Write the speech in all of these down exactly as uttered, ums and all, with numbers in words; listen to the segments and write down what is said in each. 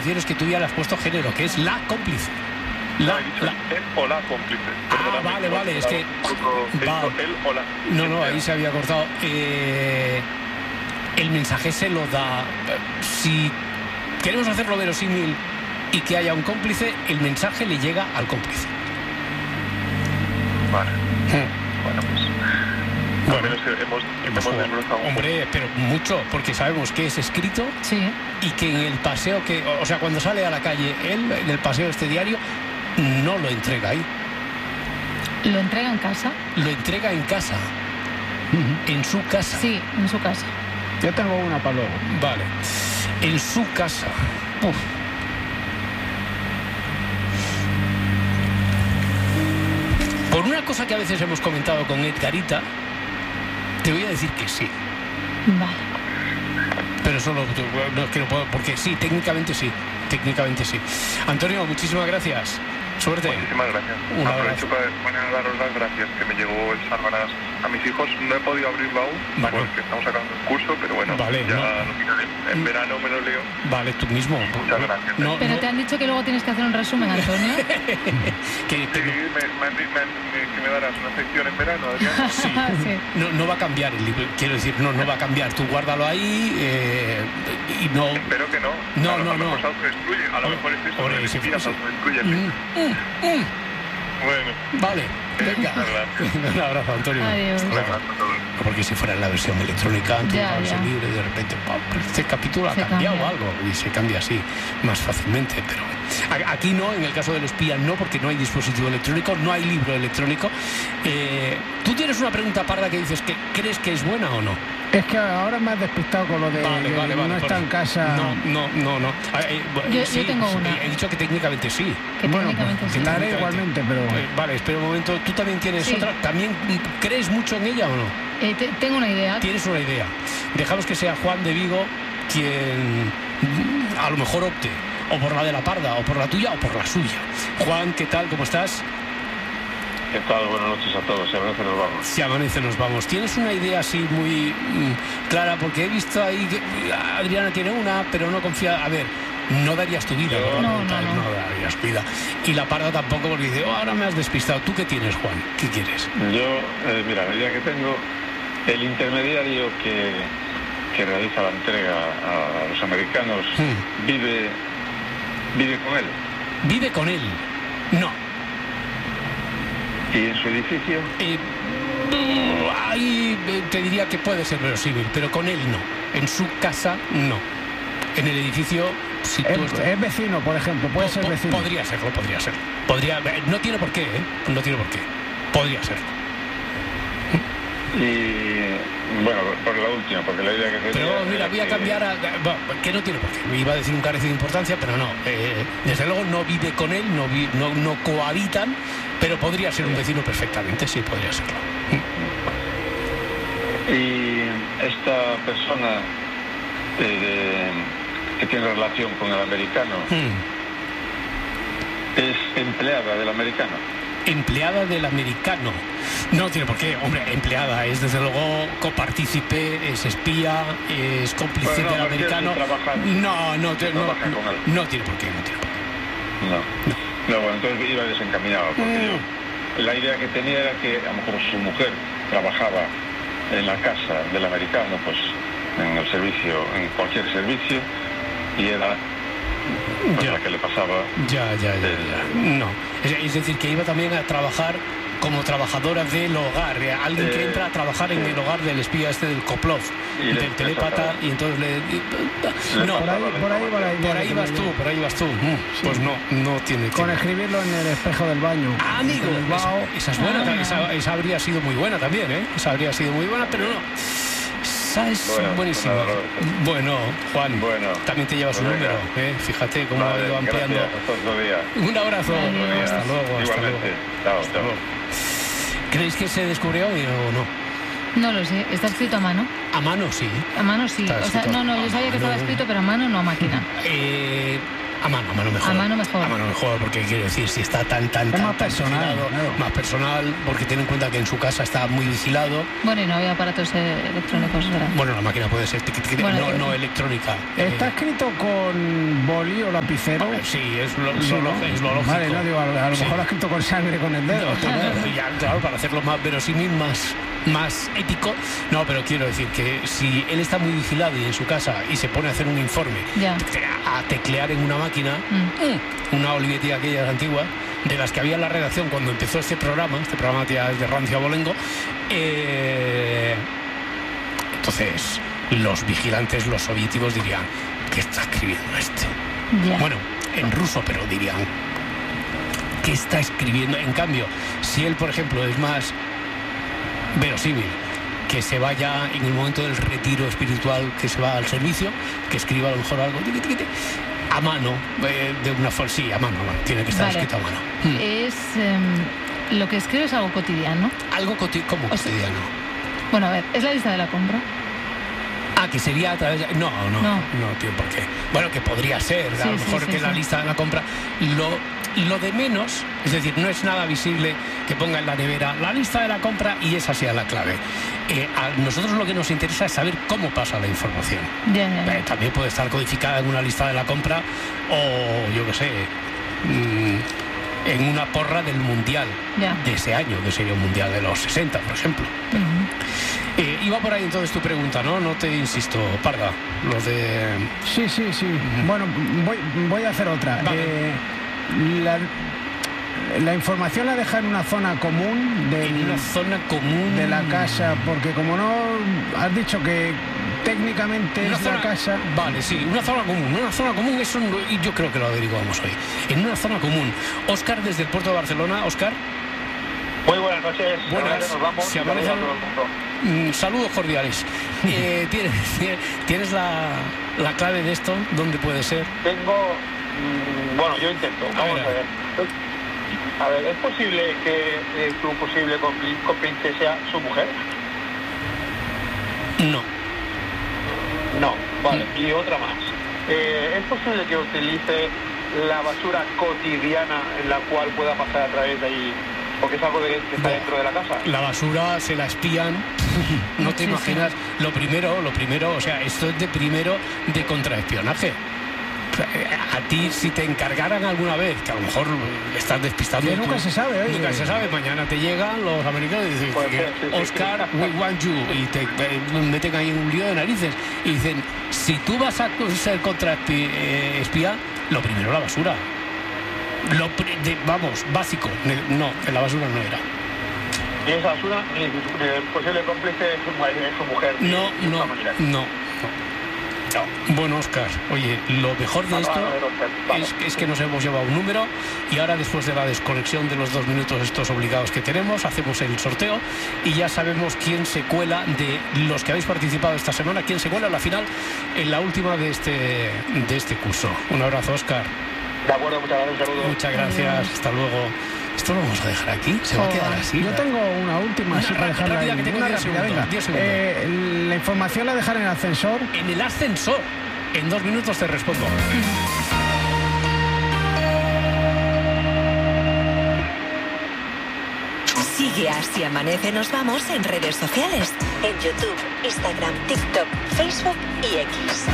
refiero es que tú ya le has puesto género, que es la cómplice. La, no, he dicho la... él o la cómplice. Ah, vale, vale, es que... Va. Él o la. No, no, ahí se había cortado. Eh, el mensaje se lo da... Si queremos hacerlo verosímil y que haya un cómplice, el mensaje le llega al cómplice. Vale. Hmm. Bueno, pues... Bueno, al menos hemos, hemos jugado, desbrozado un hombre, pero mucho, porque sabemos que es escrito Sí. y que en el paseo que... O sea, cuando sale a la calle él, en el paseo este diario, no lo entrega ahí. ¿Lo entrega en casa? Lo entrega en casa. En su casa. Sí, en su casa. Yo tengo una para luego. Vale. En su casa. Uf. Por una cosa que a veces hemos comentado con Edgarita, te voy a decir que sí. Vale. Pero solo no es que no puedo, porque sí, técnicamente sí. Técnicamente sí. Antonio, muchísimas gracias. Suerte. Muchísimas gracias. Un Aprovecho abrazo. para, para daros las gracias, que me llegó el Sálvanas a mis hijos. No he podido abrirlo aún, Vale. porque estamos sacando el curso, pero bueno, Vale, ya no. lo miraré. En verano me lo leo. Vale, tú mismo. Muchas gracias. No, Pero no, te han dicho que luego tienes que hacer un resumen, Antonio. que, Sí, que me, me han dicho me han- que me darás una sección en verano, Adrián. Sí. Sí. no, no va a cambiar el libro. Quiero decir, no, no va a cambiar. Tú guárdalo ahí eh, y no... Espero que no. No, a lo, no, a lo no. mejor se autodestruye. A lo mejor es eso. Por me ahí, sí, mentira, sí. se autodestruye. Mm, mm, mm. Bueno, Vale, venga. Gracias. Un abrazo, Antonio. Adiós. un abrazo a todos. Porque si fuera en la versión electrónica, tú Ya, la versión ya. libre, de repente, ¡pam! Este capítulo ha Se cambiado cambia. algo y se cambia así más fácilmente. Pero a- aquí no, en el caso del espía no, porque no hay dispositivo electrónico, no hay libro electrónico. Eh, Tú tienes una pregunta parda que dices que crees que es buena o no. Es que ahora me has despistado con lo de Vale, que vale, no vale. está por- en casa. No, no, no, no. Ah, eh, Yo- yo sí, tengo sí, una. He dicho que técnicamente sí. Que Bueno, técnicamente pues, sí. la haré Técnicamente. igualmente, pero... Eh, Vale, espera un momento. ¿Tú también tienes Sí. otra? ¿También mm, crees mucho en ella o no? Eh, te- tengo una idea. Tienes una idea. Dejamos que sea Juan de Vigo quien mm, a lo mejor opte o por la de la parda, o por la tuya, o por la suya. Juan, ¿qué tal? ¿Cómo estás? ¿Qué tal? Buenas noches a todos. Si amanece nos vamos. Si amanece nos vamos. ¿Tienes una idea así muy mm, clara? Porque he visto ahí que ah, Adriana tiene una, pero no confía. A ver, no darías tu vida. Yo- por la No, pregunta, no, no. darías tu vida. Y la parda tampoco, porque dice, oh, ahora me has despistado. ¿Tú qué tienes, Juan? ¿Qué quieres? Yo, eh, mira, la idea que tengo, el intermediario que, que realiza la entrega a los americanos Hmm. vive, vive con él. ¿Vive con él? No. Y en su edificio, Eh, mm, ahí eh, te diría que puede ser verosímil, pero con él no. En su casa no. En el edificio, si tú Es, estás- es vecino, por ejemplo, puede po- ser po- vecino. Podría serlo, podría ser. Podría, eh, no tiene por qué, ¿eh? No tiene por qué. Podría serlo. y bueno, por la última, porque la idea que tenía... Pero mira, era voy a que- cambiar a... bueno, que no tiene por qué. Me iba a decir un carece de importancia, pero no. Eh, desde luego no vive con él, no, vi- no, no cohabitan, pero podría ser un vecino perfectamente, sí, podría serlo. Y esta persona eh, de- que tiene relación con el americano Hmm. es empleada del americano. Empleada del americano. No tiene por qué, hombre, empleada es desde luego copartícipe, es espía, es cómplice Bueno, no, del me refiero americano. si trabaja- No, no, te- si no, trabaja no, con él. no tiene por qué, no tiene por qué. No. No, bueno, entonces iba desencaminado, porque Mm. yo, la idea que tenía era que a lo mejor su mujer trabajaba en la casa del americano, pues en el servicio, en cualquier servicio, y era pues, Ya. la que le pasaba. Ya, ya, ya, ya. No. Es, es decir, que iba también a trabajar como trabajadora del hogar, eh, alguien que Eh, entra a trabajar en sí. el hogar del espía este del Koplov, Y le- del telépata, y entonces le... No, Por ahí, por ahí va la idea por ahí que vas me tú, dio. por ahí vas tú. Mm, Pues no, no tiene que... Con escribirlo en el espejo del baño. Ah, amigo, En el esa, vaho. esa es buena, Ah. esa, esa habría sido muy buena también, ¿eh? Esa habría sido muy buena, pero no. Esa es Bueno, buenísima. pues nada, Roberto. Bueno, Juan, Bueno, también te llevas un pues venga. número, ¿eh? Fíjate cómo ha Vale, ido ampliando. gracias, hasta otro día. Un abrazo. Adiós. Hasta luego, hasta luego. Igualmente. Chao, Hasta chao. luego. ¿Creéis que se descubrió hoy o no? No lo sé. ¿Está escrito a mano? A mano sí. A mano sí. Está O sea, escrito no, no, a yo sabía que estaba mano. escrito, pero a mano no a máquina. Eh, A mano, a mano mejor. A mano mejor. A mano mejor, porque quiero decir, si está tan, tan, Es tan, más tan personal, vigilado, claro. más personal, porque ten en cuenta que en su casa está muy vigilado. Bueno, y no había aparatos eh, electrónicos, ¿verdad? Bueno, la máquina puede ser tiqui, tiqui, Bueno, no, eh, no electrónica. ¿Está Eh, escrito con boli o lapicero? sí, es lo, Sí, lo- ¿no? es lo lógico. Vale, no digo, a lo, a lo Sí. mejor lo ha escrito con sangre con el dedo. No, ya, claro, para hacerlo más verosímil, más, más épico. No, pero quiero decir que si él está muy vigilado y en su casa y se pone a hacer un informe, Ya. a teclear en una máquina, Mm. una Olivetti aquellas antiguas, de las que había en la redacción cuando empezó este programa, este programa tía, es de rancio abolengo, eh, entonces los vigilantes, los soviéticos dirían, ¿qué está escribiendo este? Ya. Bueno, en ruso, pero dirían, ¿qué está escribiendo? En cambio, si él, por ejemplo, es más verosímil, que se vaya en el momento del retiro espiritual, que se va al servicio, que escriba a lo mejor algo tiqui, tiqui, tiqui, a mano, eh, de una forma, sí, a mano, a mano, tiene que estar Vale. escrito a mano. Hmm. Es... em, lo que escribe es algo cotidiano. Algo coti- como O sea- cotidiano. Bueno, a ver, es la lista de la compra. Ah, que sería a través de... No, no, no, No. tío, porque... Bueno, que podría ser, a Sí, lo sí, mejor sí, que sí. la lista de la compra... Lo, lo de menos, es decir, no es nada visible que ponga en la nevera la lista de la compra y esa sea la clave. Eh, a nosotros lo que nos interesa es saber cómo pasa la información. Ya, ya, ya. Eh, también puede estar codificada en una lista de la compra o, yo qué sé, mm, en una porra del mundial Ya. de ese año, que sería un mundial de los sesenta, por ejemplo. Ujú. Eh, iba por ahí entonces tu pregunta, ¿no? No te insisto, Parda, los de... Sí, sí, sí. Bueno, voy, voy a hacer otra. Vale. Eh, la, la información la deja en una zona común del- En una zona común... de la casa, porque como no has dicho que técnicamente Una es zona, la casa. Vale, sí, una zona común. Una zona común, eso no- y yo creo que lo averiguamos hoy. En una zona común. Óscar, desde el puerto de Barcelona. Óscar, Muy buenas noches. Buenas. Ahora nos vamos. Se amanece- Saludos a todo el mundo. mm, saludos cordiales. Eh, ¿Tienes, ¿tienes la, la clave de esto? ¿Dónde puede ser? Tengo, mm, bueno, yo intento. A Vamos ver, a a ver. A ver, ¿es posible que eh, tu posible compli- cómplice sea su mujer? No. No, vale. Y otra más. Eh, ¿Es posible que utilice la basura cotidiana en la cual pueda pasar a través de ahí? Porque es algo de, que está No. dentro de la casa. La basura se la espían. No te Sí, imaginas. Lo primero, lo primero, o sea, esto es de primero de contraespionaje. A ti, si te encargaran alguna vez, que a lo mejor estás despistando... Que y tú- nunca se sabe, oye. Nunca se sabe. Mañana te llegan los americanos y dicen, Puede que, ser, sí, sí. Oscar, we want you. Y te eh, meten ahí en un lío de narices. Y dicen, si tú vas a ser contraespía, lo primero la basura. Lo, pri- de- vamos, básico. Ne- No, en la basura no era. Y esa basura, ni el posible cómplice es su, mu- es su mujer. ni- No, ni no, familiar. no, no. No. Bueno, Óscar, oye, lo mejor de Ah, esto vale, Óscar, vale. es, es que nos hemos llevado un número y ahora, después de la desconexión de los dos minutos estos obligados que tenemos, hacemos el sorteo y ya sabemos quién se cuela de los que habéis participado esta semana, quién se cuela en la final, en la última de este, de este curso. Un abrazo, Óscar. De acuerdo, muchas gracias, un saludo. Muchas gracias, hasta luego. Esto lo vamos a dejar aquí, se va a quedar así. Yo tengo una última, Una así para rápida, dejarla rápida, ahí. que tengo Una diez rápida, segundos, venga. diez segundos. Eh, la información la dejan en el ascensor. En el ascensor, en dos minutos te respondo. Sigue a Si Amanece Nos Vamos en redes sociales. En YouTube, Instagram, TikTok, Facebook y X.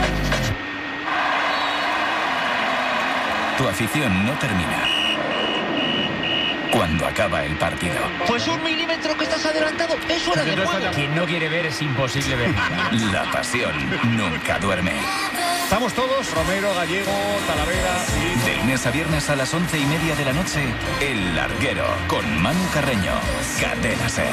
Tu afición no termina cuando acaba el partido. Pues un milímetro que estás adelantado, eso era de juego. Quien no quiere ver es imposible ver. La pasión nunca duerme. Estamos todos, Romero, Gallego, Talavera, De lunes a viernes a las once y media de la noche, El Larguero, con Manu Carreño, Cadena Ser.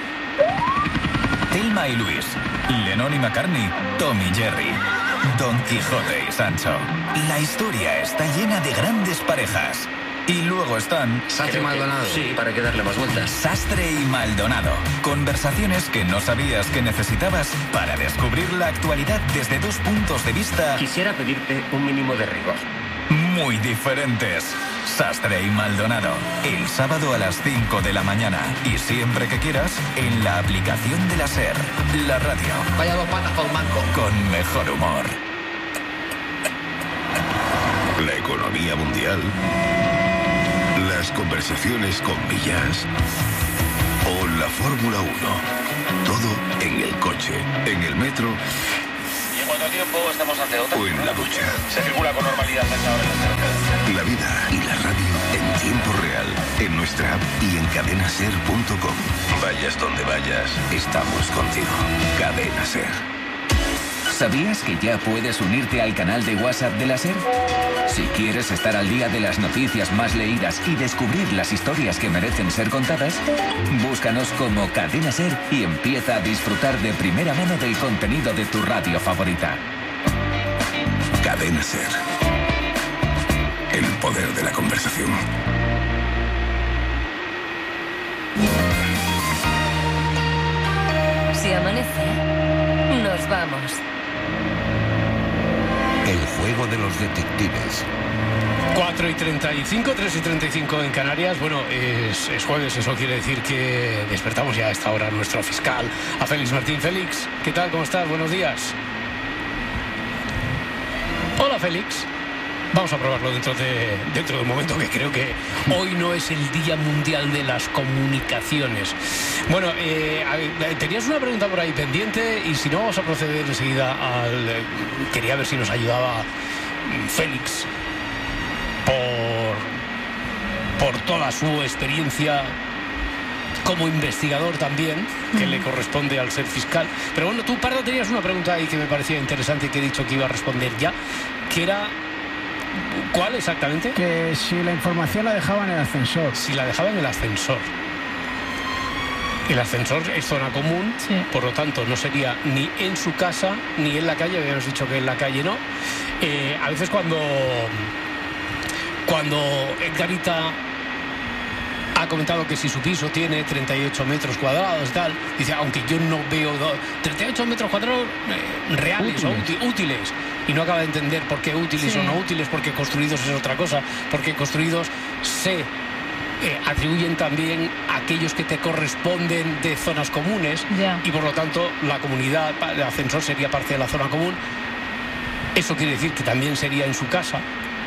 Thelma y Luis, Lennon y McCartney, Tom y Jerry, Don Quijote y Sancho. La historia está llena de grandes parejas. Y luego están... Sastre y Maldonado. Sí, para que darle más vueltas. Sastre y Maldonado. Conversaciones que no sabías que necesitabas para descubrir la actualidad desde dos puntos de vista Quisiera pedirte un mínimo de rigor. muy diferentes. Sastre y Maldonado. El sábado a las cinco de la mañana. Y siempre que quieras, en la aplicación de la SER. La radio. Vaya dos patas para un manco. Con mejor humor. la economía mundial, las conversaciones con Millás o la Fórmula uno. Todo en el coche, en el metro. ¿Y en cuánto tiempo estamos ante otra? O en la ducha. Se circula con normalidad hasta ahora en las carreteras. La vida y la radio en tiempo real, en nuestra app y en cadena ser punto com. Vayas donde vayas, estamos contigo. Cadena Ser. ¿Sabías que ya puedes unirte al canal de WhatsApp de la SER? Si quieres estar al día de las noticias más leídas y descubrir las historias que merecen ser contadas, búscanos como Cadena SER y empieza a disfrutar de primera mano del contenido de tu radio favorita. Cadena SER. El poder de la conversación. Si amanece, nos vamos. El juego de los detectives. cuatro y treinta y cinco, tres y treinta y cinco en Canarias. Bueno, es, es jueves, eso quiere decir que despertamos ya a esta hora nuestro fiscal, a Félix Martín. Félix, ¿qué tal? ¿Cómo estás? Buenos días. Hola, Félix. Vamos a probarlo dentro de, dentro de un momento, que creo que hoy no es el Día Mundial de las Comunicaciones. Bueno, eh, a ver, tenías una pregunta por ahí pendiente y si no, vamos a proceder enseguida al... Eh, quería ver si nos ayudaba Félix por, por toda su experiencia como investigador también, que le corresponde al ser fiscal. Pero bueno, tú, Parda, tenías una pregunta ahí que me parecía interesante y que he dicho que iba a responder ya, que era... ¿Cuál exactamente? Que si la información la dejaba en el ascensor. Si la dejaba en el ascensor. El ascensor es zona común, sí. Por lo tanto no sería ni en su casa ni en la calle. Habíamos dicho que en la calle no. Eh, a veces cuando cuando Edgarita ha comentado que si su piso tiene treinta y ocho metros cuadrados y tal, dice, aunque yo no veo do, treinta y ocho metros cuadrados eh, reales útiles. o útiles, y no acaba de entender por qué útiles sí. o no útiles, porque construidos es otra cosa, porque construidos se eh, atribuyen también a aquellos que te corresponden de zonas comunes, yeah. y por lo tanto la comunidad, el ascensor sería parte de la zona común. Eso quiere decir que también sería en su casa,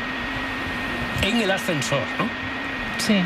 en el ascensor, ¿no? Sí.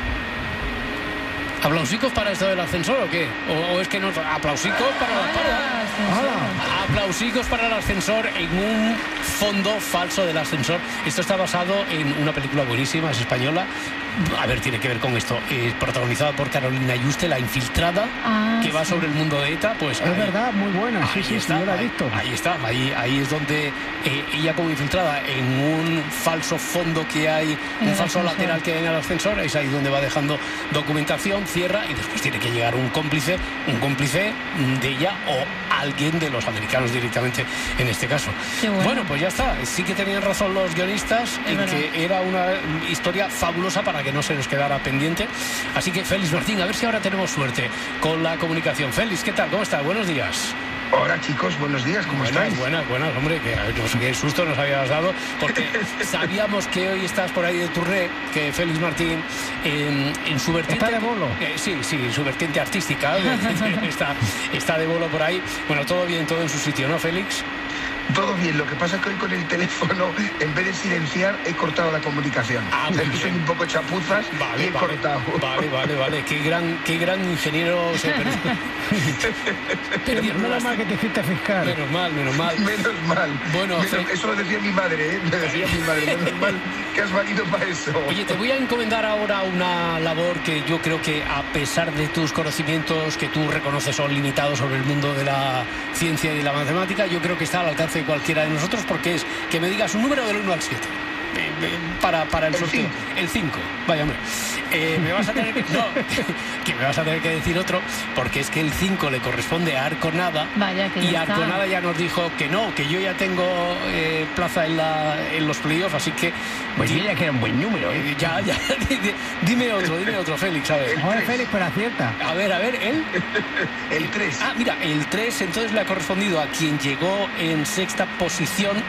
¿Aplausicos para esto del ascensor o qué? ¿O, o es que no? ¿Aplausicos para la para? Aplausicos para el ascensor en un fondo falso del ascensor. Esto está basado en una película buenísima, es española. A ver, tiene que ver con esto. Es protagonizada por Carolina Yuste, La Infiltrada, ah, que va sí. sobre el mundo de ETA. Pues es ahí, verdad, muy buena. Sí, sí, está, sí, yo la he visto. Ahí, ahí está, ahí, ahí es donde eh, ella como infiltrada en un falso fondo que hay, en un falso ascensor. lateral que hay en el ascensor, es ahí donde va dejando documentación, cierra y después tiene que llegar un cómplice, un cómplice de ella o alguien de los americanos directamente en este caso. Bueno. bueno, pues ya está. Sí que tenían razón los guionistas en verdad. que era una historia fabulosa para que no se nos quedara pendiente. Así que, Félix Martín, a ver si ahora tenemos suerte con la comunicación. Félix, ¿qué tal? ¿Cómo estás? Buenos días. Hola, chicos, buenos días, ¿cómo buenas, estáis? Buenas, buenas, hombre, que no sé qué susto nos habías dado, porque sabíamos que hoy estás por ahí de turné, que Félix Martín, en, en su vertiente... ¿Está de bolo? Eh, sí, sí, en su vertiente artística, está, está de bolo por ahí. Bueno, todo bien, todo en su sitio, ¿no, Félix? Todo bien, lo que pasa es que hoy con el teléfono, en vez de silenciar, he cortado la comunicación. Ah, muy bien. Soy un poco chapuzas vale, y he vale, cortado. Vale, vale, vale. Qué gran, qué gran ingeniero se perdió. Menos mal que te hiciste fiscal. Menos mal, menos mal. Menos mal. Bueno, menos, Fe... eso lo decía mi madre, ¿eh? Me decía mi madre, menos mal que has valido para eso. Oye, te voy a encomendar ahora una labor que yo creo que, a pesar de tus conocimientos que tú reconoces son limitados sobre el mundo de la ciencia y de la matemática, yo creo que está al alcance de cualquiera de nosotros, porque es que me digas un número del uno al siete. Para, para el, el sorteo. Cinco. El cinco. Vaya, hombre. Eh, me vas a tener que, no, que me vas a tener que decir otro, porque es que el cinco le corresponde a Arconada. Vaya, que y Arconada ya nos dijo que no, que yo ya tengo eh, plaza en, la, en los playoffs, así que... Pues yo ya que era un buen número, ¿eh? Ya, ya. Dime otro, dime otro, Félix, a ver. Ahora Félix, pero acierta. A ver, a ver, ¿él? El tres. Ah, mira, el tres entonces le ha correspondido a quien llegó en sexta posición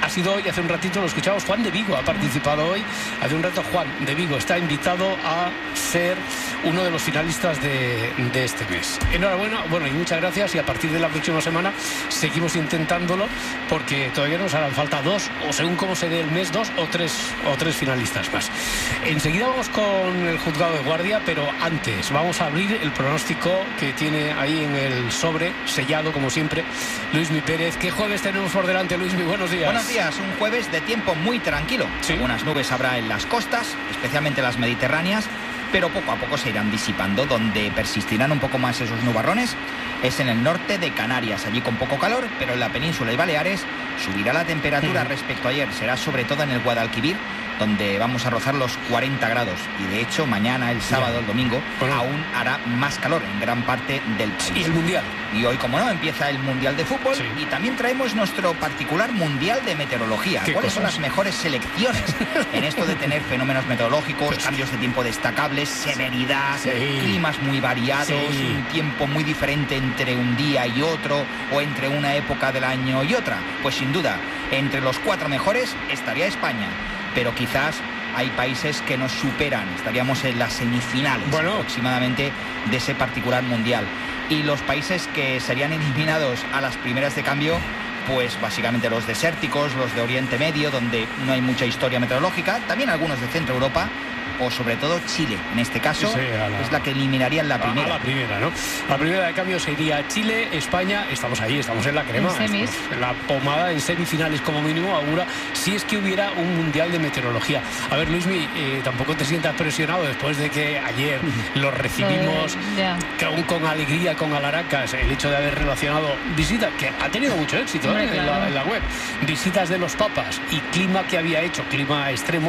Ha sido hoy, hace un ratito lo escuchamos, Juan de Vigo ha participado hoy. Hace un rato Juan de Vigo está invitado a ser uno de los finalistas de, de este mes. Enhorabuena, bueno, y muchas gracias, y a partir de la próxima semana seguimos intentándolo, porque todavía nos harán falta dos, o según cómo se dé el mes, dos o tres, o tres finalistas más. Enseguida vamos con el juzgado de guardia, pero antes vamos a abrir el pronóstico que tiene ahí en el sobre, sellado como siempre, Luismi Pérez. ¿Qué jueves tenemos por delante, Luismi? Buenos días. Buenos días, un jueves de tiempo muy tranquilo. ¿Sí? Algunas nubes habrá en las costas, especialmente las mediterráneas, pero poco a poco se irán disipando. Donde persistirán un poco más esos nubarrones es en el norte de Canarias, allí con poco calor, pero en la península y Baleares subirá la temperatura mm. respecto a ayer. Será sobre todo en el Guadalquivir, donde vamos a rozar los cuarenta grados, y de hecho mañana, el sábado, yeah. el domingo, bueno. aún hará más calor en gran parte del país. Y el Mundial. Y hoy, como no, empieza el Mundial de Fútbol, sí. y también traemos nuestro particular Mundial de Meteorología. ¿Qué ¿Cuáles cosas? Son las mejores selecciones en esto de tener fenómenos meteorológicos, pues, cambios de tiempo destacables, severidad, sí. climas muy variados, sí. un tiempo muy diferente entre un día y otro, o entre una época del año y otra? Pues sin duda, entre los cuatro mejores estaría España, pero quizás hay países que nos superan. Estaríamos en las semifinales bueno. aproximadamente de ese particular mundial. Y los países que serían eliminados a las primeras de cambio, pues básicamente los desérticos, los de Oriente Medio, donde no hay mucha historia meteorológica, también algunos de Centro Europa, o sobre todo Chile, en este caso, sí, la, es la que eliminaría en la primera. A la primera, ¿no? La primera de cambio sería Chile, España, estamos ahí, estamos en la crema. En semis. En la pomada, en semifinales como mínimo, augura, si es que hubiera un mundial de meteorología. A ver, Luismi, eh, tampoco te sientas presionado después de que ayer lo recibimos yeah. con, con alegría, con alaracas, el hecho de haber relacionado visitas, que ha tenido mucho éxito Hombre, ¿eh? claro. en, la, en la web, visitas de los papas y clima que había hecho, clima extremo,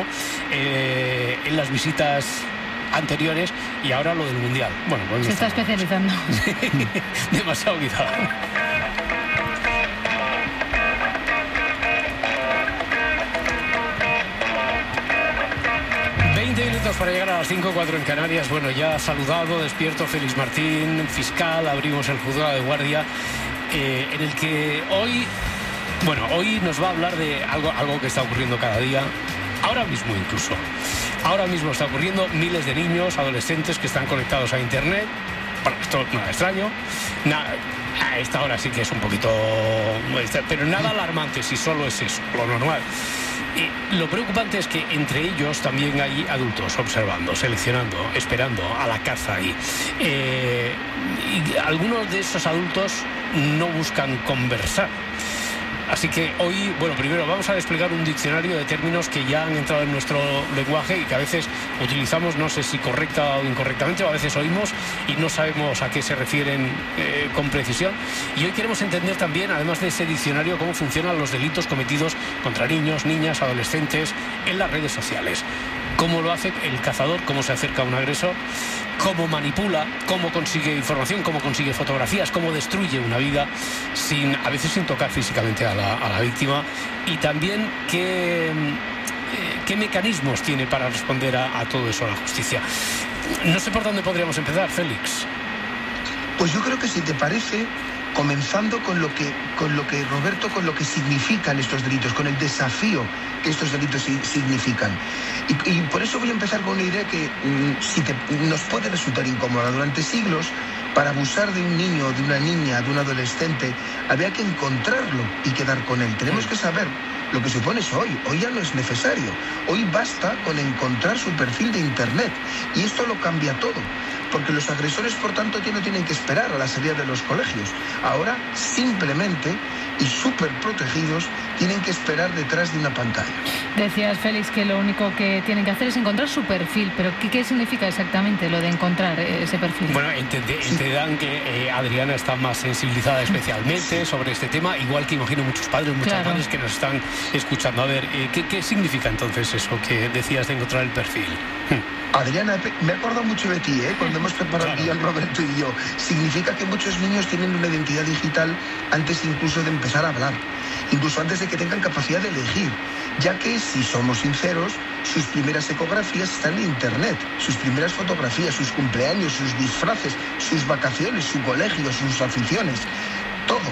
eh, en las visitas anteriores, y ahora lo del mundial. Bueno, pues se está especializando. Demasiado quizá. veinte minutos para llegar a las cinco, cuatro en Canarias. Bueno, ya saludado, despierto Félix Martín, fiscal. Abrimos el juzgado de guardia, eh, en el que hoy, bueno, hoy nos va a hablar de algo, algo que está ocurriendo cada día. Ahora mismo incluso. Ahora mismo está ocurriendo, miles de niños, adolescentes que están conectados a Internet. Bueno, esto nada extraño. Nada, a esta hora sí que es un poquito... Pero nada alarmante si solo es eso, lo normal. Y lo preocupante es que entre ellos también hay adultos observando, seleccionando, esperando a la caza ahí. Eh, y algunos de esos adultos no buscan conversar. Así que hoy, bueno, primero vamos a desplegar un diccionario de términos que ya han entrado en nuestro lenguaje y que a veces utilizamos, no sé si correcta o incorrectamente, o a veces oímos y no sabemos a qué se refieren eh, con precisión. Y hoy queremos entender también, además de ese diccionario, cómo funcionan los delitos cometidos contra niños, niñas, adolescentes en las redes sociales. Cómo lo hace el cazador, cómo se acerca a un agresor, cómo manipula, cómo consigue información, cómo consigue fotografías, cómo destruye una vida, sin, a veces sin tocar físicamente a la, a la víctima, y también qué, eh, qué mecanismos tiene para responder a, a todo eso la justicia. No sé por dónde podríamos empezar, Félix. Pues yo creo que, si te parece, comenzando con lo que, con lo que Roberto, con lo que significan estos delitos, con el desafío que estos delitos significan. Y, y por eso voy a empezar con una idea que mm, si te, nos puede resultar incómoda. Durante siglos, para abusar de un niño, de una niña, de un adolescente, había que encontrarlo y quedar con él. Tenemos que saber lo que supone eso hoy. Hoy ya no es necesario. Hoy basta con encontrar su perfil de Internet. Y esto lo cambia todo. Porque los agresores, por tanto, ya no tienen que esperar a la salida de los colegios. Ahora, simplemente, y súper protegidos, tienen que esperar detrás de una pantalla. Decías, Félix, que lo único que tienen que hacer es encontrar su perfil. ¿Pero qué, qué significa exactamente lo de encontrar ese perfil? Bueno, entenderán sí. que eh, Adriana está más sensibilizada especialmente sí. sobre este tema, igual que imagino muchos padres, muchas claro. madres que nos están escuchando. A ver, eh, ¿qué, ¿qué significa entonces eso que decías de encontrar el perfil? Adriana, me acuerdo mucho de ti, ¿eh? Cuando hemos preparado claro. el guión, Roberto y yo. Significa que muchos niños tienen una identidad digital antes incluso de empezar a hablar, incluso antes de que tengan capacidad de elegir, ya que, si somos sinceros, sus primeras ecografías están en Internet, sus primeras fotografías, sus cumpleaños, sus disfraces, sus vacaciones, su colegio, sus aficiones, todo.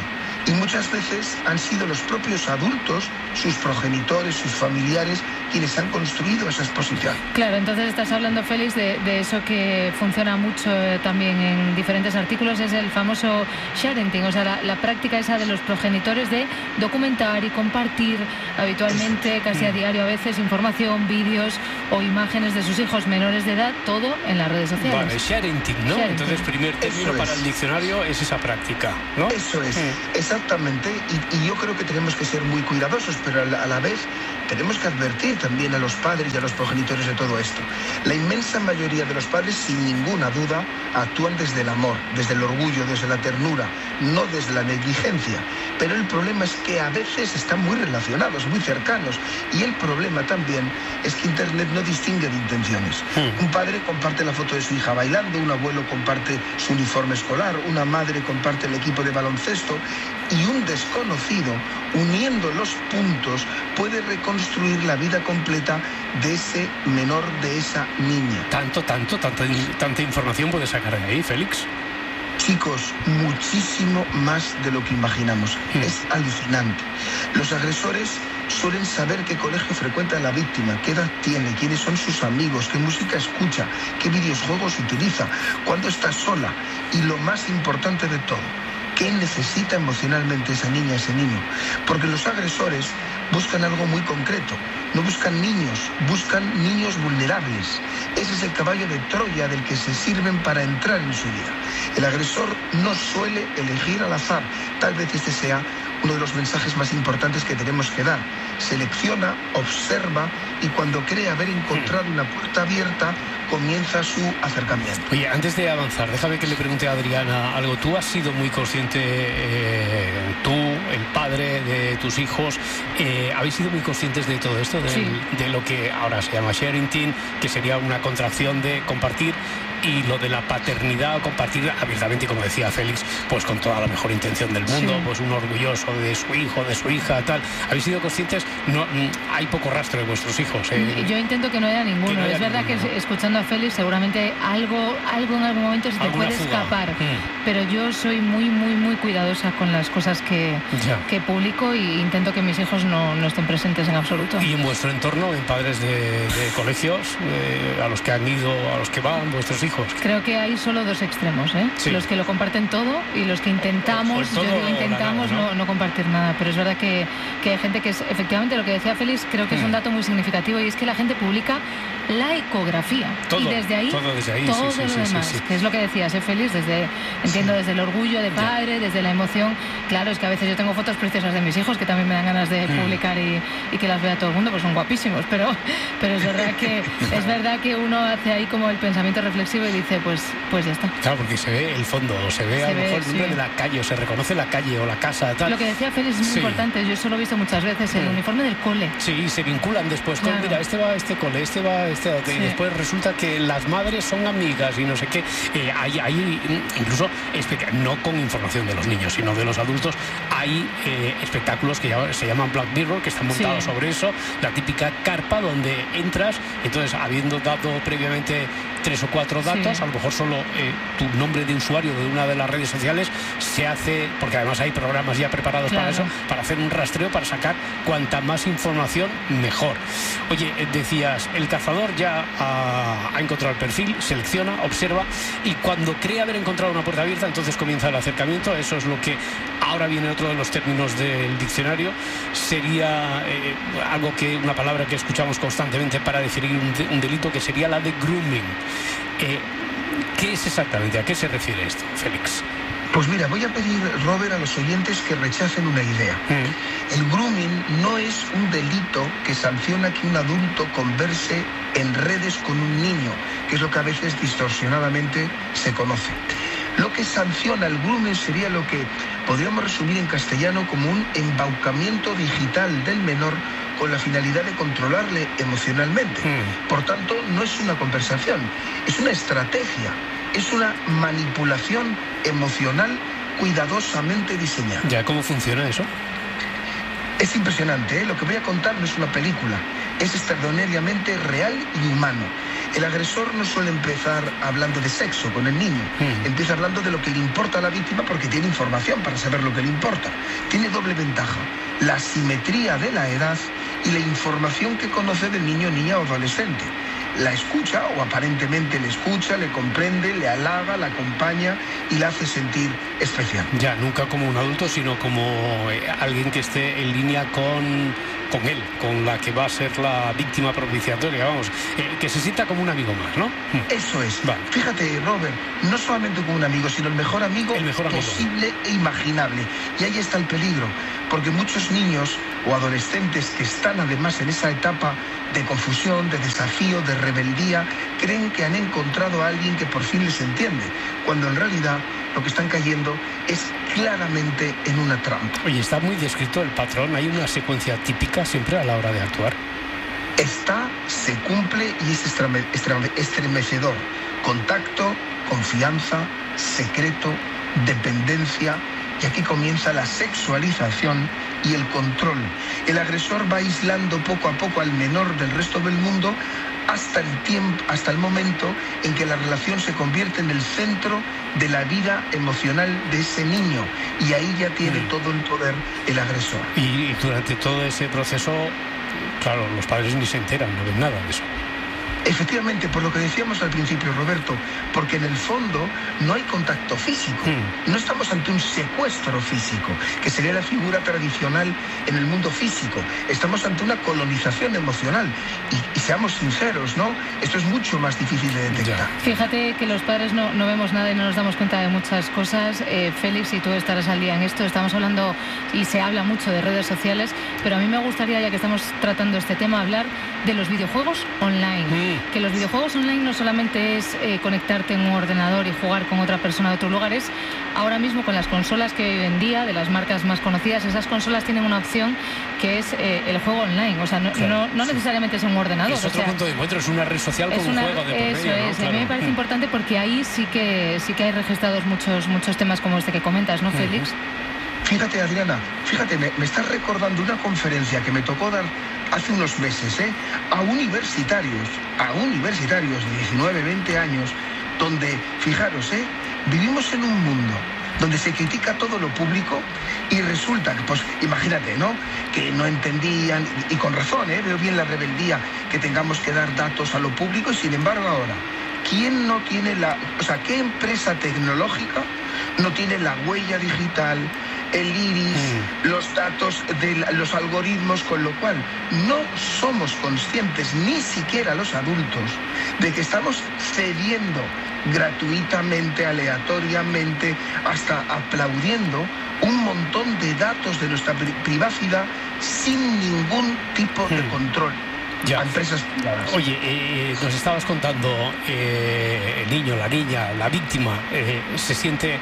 Y muchas veces han sido los propios adultos, sus progenitores, sus familiares, quienes han construido esa exposición. Claro, entonces estás hablando, Félix, de, de eso que funciona mucho eh, también en diferentes artículos, es el famoso sharenting, o sea, la, la práctica esa de los progenitores de documentar y compartir habitualmente, casi a diario a veces, información, vídeos o imágenes de sus hijos menores de edad, todo en las redes sociales. Vale, sharenting, ¿no? Sharenting. Entonces, primer término para el diccionario es esa práctica, ¿no? Eso es, mm. exactamente, y, y yo creo que tenemos que ser muy cuidadosos, pero a la, a la vez tenemos que advertir también a los padres y a los progenitores de todo esto. La inmensa mayoría de los padres, sin ninguna duda, actúan desde el amor, desde el orgullo, desde la ternura, no desde la negligencia. Pero el problema es que a veces están muy relacionados, muy cercanos. Y el problema también es que Internet no distingue de intenciones. Un padre comparte la foto de su hija bailando, un abuelo comparte su uniforme escolar, una madre comparte el equipo de baloncesto, y un desconocido, uniendo los puntos, puede reconstruir la vida completa de ese menor, de esa niña. Tanto, tanto, tanta, tanta información puede sacar de ahí, Félix. Chicos, muchísimo más de lo que imaginamos. Mm. Es alucinante. Los agresores suelen saber qué colegio frecuenta la víctima, qué edad tiene, quiénes son sus amigos, qué música escucha, qué videojuegos utiliza, cuándo está sola y, lo más importante de todo, qué necesita emocionalmente esa niña, ese niño. Porque los agresores buscan algo muy concreto. No buscan niños, buscan niños vulnerables. Ese es el caballo de Troya del que se sirven para entrar en su vida. El agresor no suele elegir al azar. Tal vez este sea uno de los mensajes más importantes que tenemos que dar. Selecciona, observa y cuando cree haber encontrado una puerta abierta, comienza su acercamiento. Oye, antes de avanzar, déjame que le pregunte a Adriana algo. Tú has sido muy consciente, eh, tú, el padre de tus hijos, eh, ¿habéis sido muy conscientes de todo esto? De, sí. de lo que ahora se llama sharenting, que sería una contracción de compartir, y lo de la paternidad, compartir abiertamente, como decía Félix, pues con toda la mejor intención del mundo, sí. pues un orgulloso de su hijo, de su hija, tal. ¿Habéis sido conscientes? No, hay poco rastro de vuestros hijos. ¿eh? Yo intento que no haya ninguno. No haya es verdad ninguno. Que escuchando a Félix seguramente algo, algo en algún momento se te puede fuga? escapar. Mm. Pero yo soy muy, muy, muy cuidadosa con las cosas que, que publico y intento que mis hijos no, no estén presentes en absoluto. ¿Y en vuestro entorno, en padres de, de colegios, eh, a los que han ido, a los que van, vuestros hijos? Creo que hay solo dos extremos, ¿eh? Sí. Los que lo comparten todo y los que intentamos, yo digo intentamos nada, ¿no? No, no compartir nada, pero es verdad que, que hay gente que es, efectivamente, lo que decía Félix, creo que mm. es un dato muy significativo, y es que la gente publica la ecografía todo, y desde ahí todo, desde ahí, todo sí, lo sí, demás, sí, sí. que es lo que decías, ¿eh, Félix? Desde, entiendo, desde el orgullo de padre, ya. desde la emoción. Claro, es que a veces yo tengo fotos preciosas de mis hijos que también me dan ganas de mm. publicar y, y que las vea todo el mundo, pues son guapísimos, pero, pero es verdad que es verdad que uno hace ahí como el pensamiento reflexivo y dice, pues pues ya está. Claro, porque se ve el fondo, o se ve se a lo mejor el nombre sí. de la calle, o se reconoce la calle o la casa, tal. Lo que decía Félix es muy sí. importante, yo eso lo he visto muchas veces, el mm. uniforme del cole. Sí, se vinculan después claro. con, mira, este va a este cole, este va a este otro, sí. y después resulta que las madres son amigas y no sé qué. Eh, hay, hay incluso, no con información de los niños, sino de los adultos, hay eh, espectáculos que ya, se llaman Black Mirror, que están montados sí. sobre eso, la típica carpa donde entras, entonces habiendo dado previamente tres o cuatro datos, sí. a lo mejor solo eh, tu nombre de usuario de una de las redes sociales se hace, porque además hay programas ya preparados claro. para eso, para hacer un rastreo, para sacar cuanta más información mejor. Oye, decías, el cazador ya ha, ha encontrado el perfil, selecciona, observa, y cuando cree haber encontrado una puerta abierta, entonces comienza el acercamiento. Eso es lo que ahora viene otro de los términos del diccionario, sería eh, algo que, una palabra que escuchamos constantemente para definir un, de, un delito, que sería la de grooming. Eh, ¿Qué es exactamente? ¿A qué se refiere esto, Félix? Pues mira, voy a pedir, Robert, a los oyentes que rechacen una idea. Mm. El grooming no es un delito que sanciona que un adulto converse en redes con un niño, que es lo que a veces distorsionadamente se conoce. Lo que sanciona el grooming sería lo que podríamos resumir en castellano como un embaucamiento digital del menor con la finalidad de controlarle emocionalmente. Mm. Por tanto, no es una conversación, es una estrategia, es una manipulación emocional cuidadosamente diseñada. ¿Ya cómo funciona eso? Es impresionante, ¿eh? Lo que voy a contar no es una película, es extraordinariamente real y humano. El agresor no suele empezar hablando de sexo con el niño, mm. empieza hablando de lo que le importa a la víctima porque tiene información para saber lo que le importa. Tiene doble ventaja, la simetría de la edad y la información que conoce del niño, niña o adolescente. La escucha, o aparentemente le escucha, le comprende, le alaba, la acompaña y la hace sentir especial. Ya, nunca como un adulto, sino como eh, alguien que esté en línea con, con él, con la que va a ser la víctima propiciatoria, vamos, eh, que se sienta como un amigo más, ¿no? Eso es. Vale. Fíjate, Robert, no solamente como un amigo, sino el mejor amigo, el mejor amigo posible e imaginable. Y ahí está el peligro, porque muchos niños o adolescentes que están además en esa etapa de confusión, de desafío, de rebeldía, creen que han encontrado a alguien que por fin les entiende, cuando en realidad lo que están cayendo es claramente en una trampa. Oye, está muy descrito el patrón, hay una secuencia típica siempre a la hora de actuar. Está, se cumple y es estreme, estreme, estremecedor. Contacto, confianza, secreto, dependencia, y aquí comienza la sexualización y el control. El agresor va aislando poco a poco al menor del resto del mundo hasta el tiempo, hasta el momento en que la relación se convierte en el centro de la vida emocional de ese niño, y ahí ya tiene mm. todo el poder el agresor. Y durante todo ese proceso, claro, los padres ni se enteran, no ven nada de eso. Efectivamente, por lo que decíamos al principio, Roberto, porque en el fondo no hay contacto físico. Mm. No estamos ante un secuestro físico, que sería la figura tradicional en el mundo físico. Estamos ante una colonización emocional. Y, y seamos sinceros, ¿no? Esto es mucho más difícil de detectar. Ya. Fíjate que los padres no, no vemos nada y no nos damos cuenta de muchas cosas. Eh, Félix, y tú estarás al día en esto. Estamos hablando y se habla mucho de redes sociales, pero a mí me gustaría, ya que estamos tratando este tema, hablar de los videojuegos online. Mm. Que los videojuegos online no solamente es eh, conectarte en un ordenador y jugar con otra persona de otros lugares. Ahora mismo con las consolas que hay hoy en día, de las marcas más conocidas, esas consolas tienen una opción que es eh, el juego online. O sea, no, claro. no, no necesariamente es en un ordenador. Es otro o sea, punto de encuentro, es una red social con un juego de por medio. Eso es, ¿no? Claro. A mí me parece mm. importante porque ahí sí que sí que hay registrados muchos, muchos temas como este que comentas, ¿no, Félix? Mm. Fíjate, Adriana, fíjate, me, me estás recordando una conferencia que me tocó dar hace unos meses, ¿eh? a universitarios, a universitarios de diecinueve, veinte años, donde, fijaros, ¿eh? vivimos en un mundo donde se critica todo lo público y resulta que, pues, imagínate, ¿no? Que no entendían, y con razón, ¿eh? Veo bien la rebeldía, que tengamos que dar datos a lo público, y sin embargo ahora, ¿quién no tiene la... O sea, qué empresa tecnológica no tiene la huella digital, el iris, mm. los datos de los algoritmos, con lo cual no somos conscientes, ni siquiera los adultos, de que estamos cediendo gratuitamente, aleatoriamente, hasta aplaudiendo un montón de datos de nuestra privacidad sin ningún tipo mm. de control. Ya. A empresas privadas. Oye, eh, nos estabas contando, eh, el niño, la niña, la víctima, eh, se siente...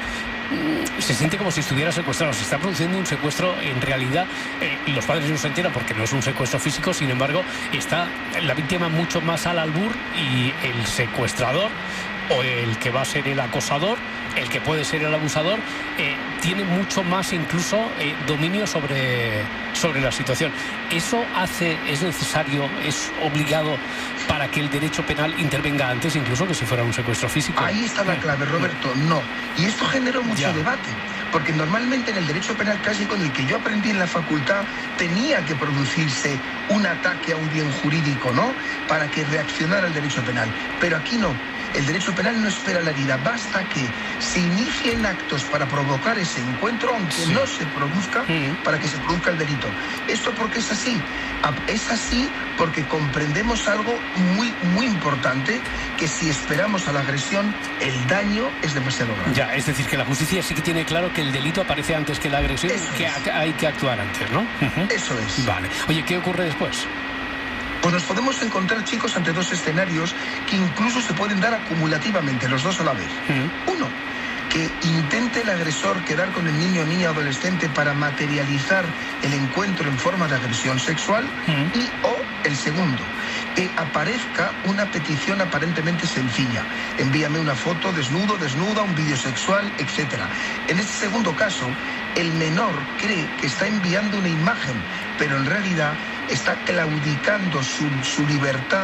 se siente como si estuviera secuestrado, se está produciendo un secuestro en realidad, eh, y los padres no se enteran porque no es un secuestro físico. Sin embargo, está la víctima mucho más al albur, y el secuestrador, o el que va a ser el acosador, el que puede ser el abusador, eh, tiene mucho más incluso eh, dominio sobre, sobre la situación. ¿Eso hace, es necesario, es obligado para que el derecho penal intervenga antes incluso que si fuera un secuestro físico? Ahí está la clave, Roberto, no. Y esto generó mucho ya. debate, porque normalmente en el derecho penal clásico, en el que yo aprendí en la facultad, tenía que producirse un ataque a un bien jurídico, ¿no?, para que reaccionara el derecho penal. Pero aquí no. El derecho penal no espera la herida, basta que se inicien actos para provocar ese encuentro, aunque sí. no se produzca, sí. para que se produzca el delito. ¿Esto por qué es así? Es así porque comprendemos algo muy, muy importante, que si esperamos a la agresión, el daño es demasiado grande. Ya, es decir, que la justicia sí que tiene claro que el delito aparece antes que la agresión, Eso que es. hay que actuar antes, ¿no? Uh-huh. Eso es. Vale. Oye, ¿qué ocurre después? Pues nos podemos encontrar, chicos, ante dos escenarios que incluso se pueden dar acumulativamente, los dos a la vez. Mm. Uno, que intente el agresor quedar con el niño, niña, adolescente para materializar el encuentro en forma de agresión sexual. Mm. Y o el segundo, que aparezca una petición aparentemente sencilla. Envíame una foto desnudo, desnuda, un vídeo sexual, etcétera. En este segundo caso, el menor cree que está enviando una imagen, pero en realidad está claudicando su, su libertad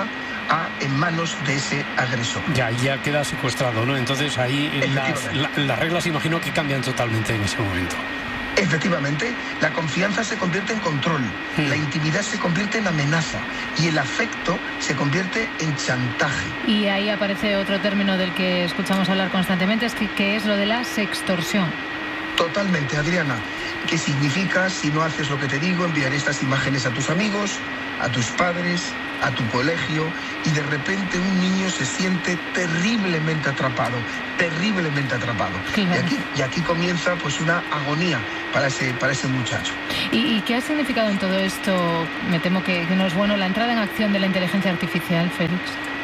a, en manos de ese agresor. Ya, ya queda secuestrado, ¿no? Entonces ahí las, la, las reglas imagino que cambian totalmente en ese momento. Efectivamente, la confianza se convierte en control, mm. la intimidad se convierte en amenaza y el afecto se convierte en chantaje. Y ahí aparece otro término del que escuchamos hablar constantemente, es que, que es lo de la sextorsión. Totalmente, Adriana. ¿Qué significa? Si no haces lo que te digo, enviaré estas imágenes a tus amigos, a tus padres, a tu colegio, y de repente un niño se siente terriblemente atrapado, terriblemente atrapado. Claro. Y aquí, y aquí comienza pues una agonía para ese, para ese muchacho. ¿Y, ¿Y qué ha significado en todo esto? Me temo que, que no es bueno la entrada en acción de la inteligencia artificial, Félix.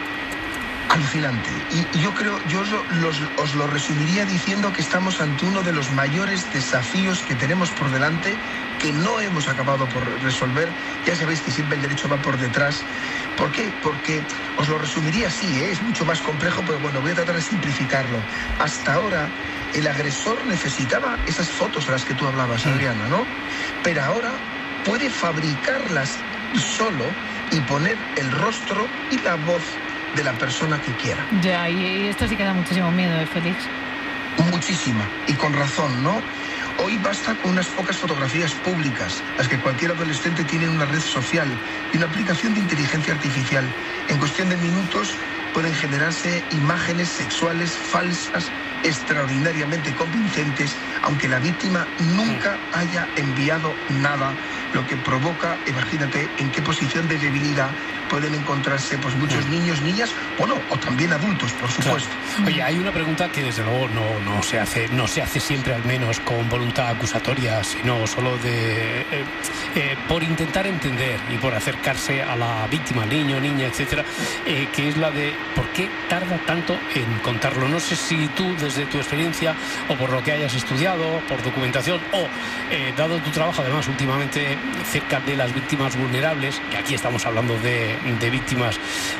Alucinante. Y yo creo, yo os lo, los, os lo resumiría diciendo que estamos ante uno de los mayores desafíos que tenemos por delante, que no hemos acabado por resolver. Ya sabéis que siempre el derecho va por detrás. ¿Por qué? Porque os lo resumiría así, ¿eh? Es mucho más complejo, pero bueno, voy a tratar de simplificarlo. Hasta ahora, el agresor necesitaba esas fotos a las que tú hablabas, Adriana, ¿no? Pero ahora puede fabricarlas solo y poner el rostro y la voz de la persona que quiera. Ya, y esto sí que da muchísimo miedo, ¿eh, Félix? Muchísima, y con razón, ¿no? Hoy basta con unas pocas fotografías públicas, las que cualquier adolescente tiene en una red social y una aplicación de inteligencia artificial. En cuestión de minutos pueden generarse imágenes sexuales falsas, extraordinariamente convincentes, aunque la víctima nunca haya enviado nada, lo que provoca, imagínate, en qué posición de debilidad pueden encontrarse pues muchos niños, niñas, bueno, o también adultos, por supuesto. Claro. Oye, hay una pregunta que desde luego no, no se hace, no se hace siempre, al menos con voluntad acusatoria, sino solo de eh, eh, por intentar entender y por acercarse a la víctima, niño, niña, etcétera, eh, que es la de ¿por qué tarda tanto en contarlo? No sé si tú, desde tu experiencia, o por lo que hayas estudiado, por documentación, o eh, dado tu trabajo, además, últimamente cerca de las víctimas vulnerables, que aquí estamos hablando de de víctimas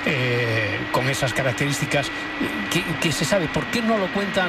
eh, con esas características, que, que se sabe por qué no lo cuentan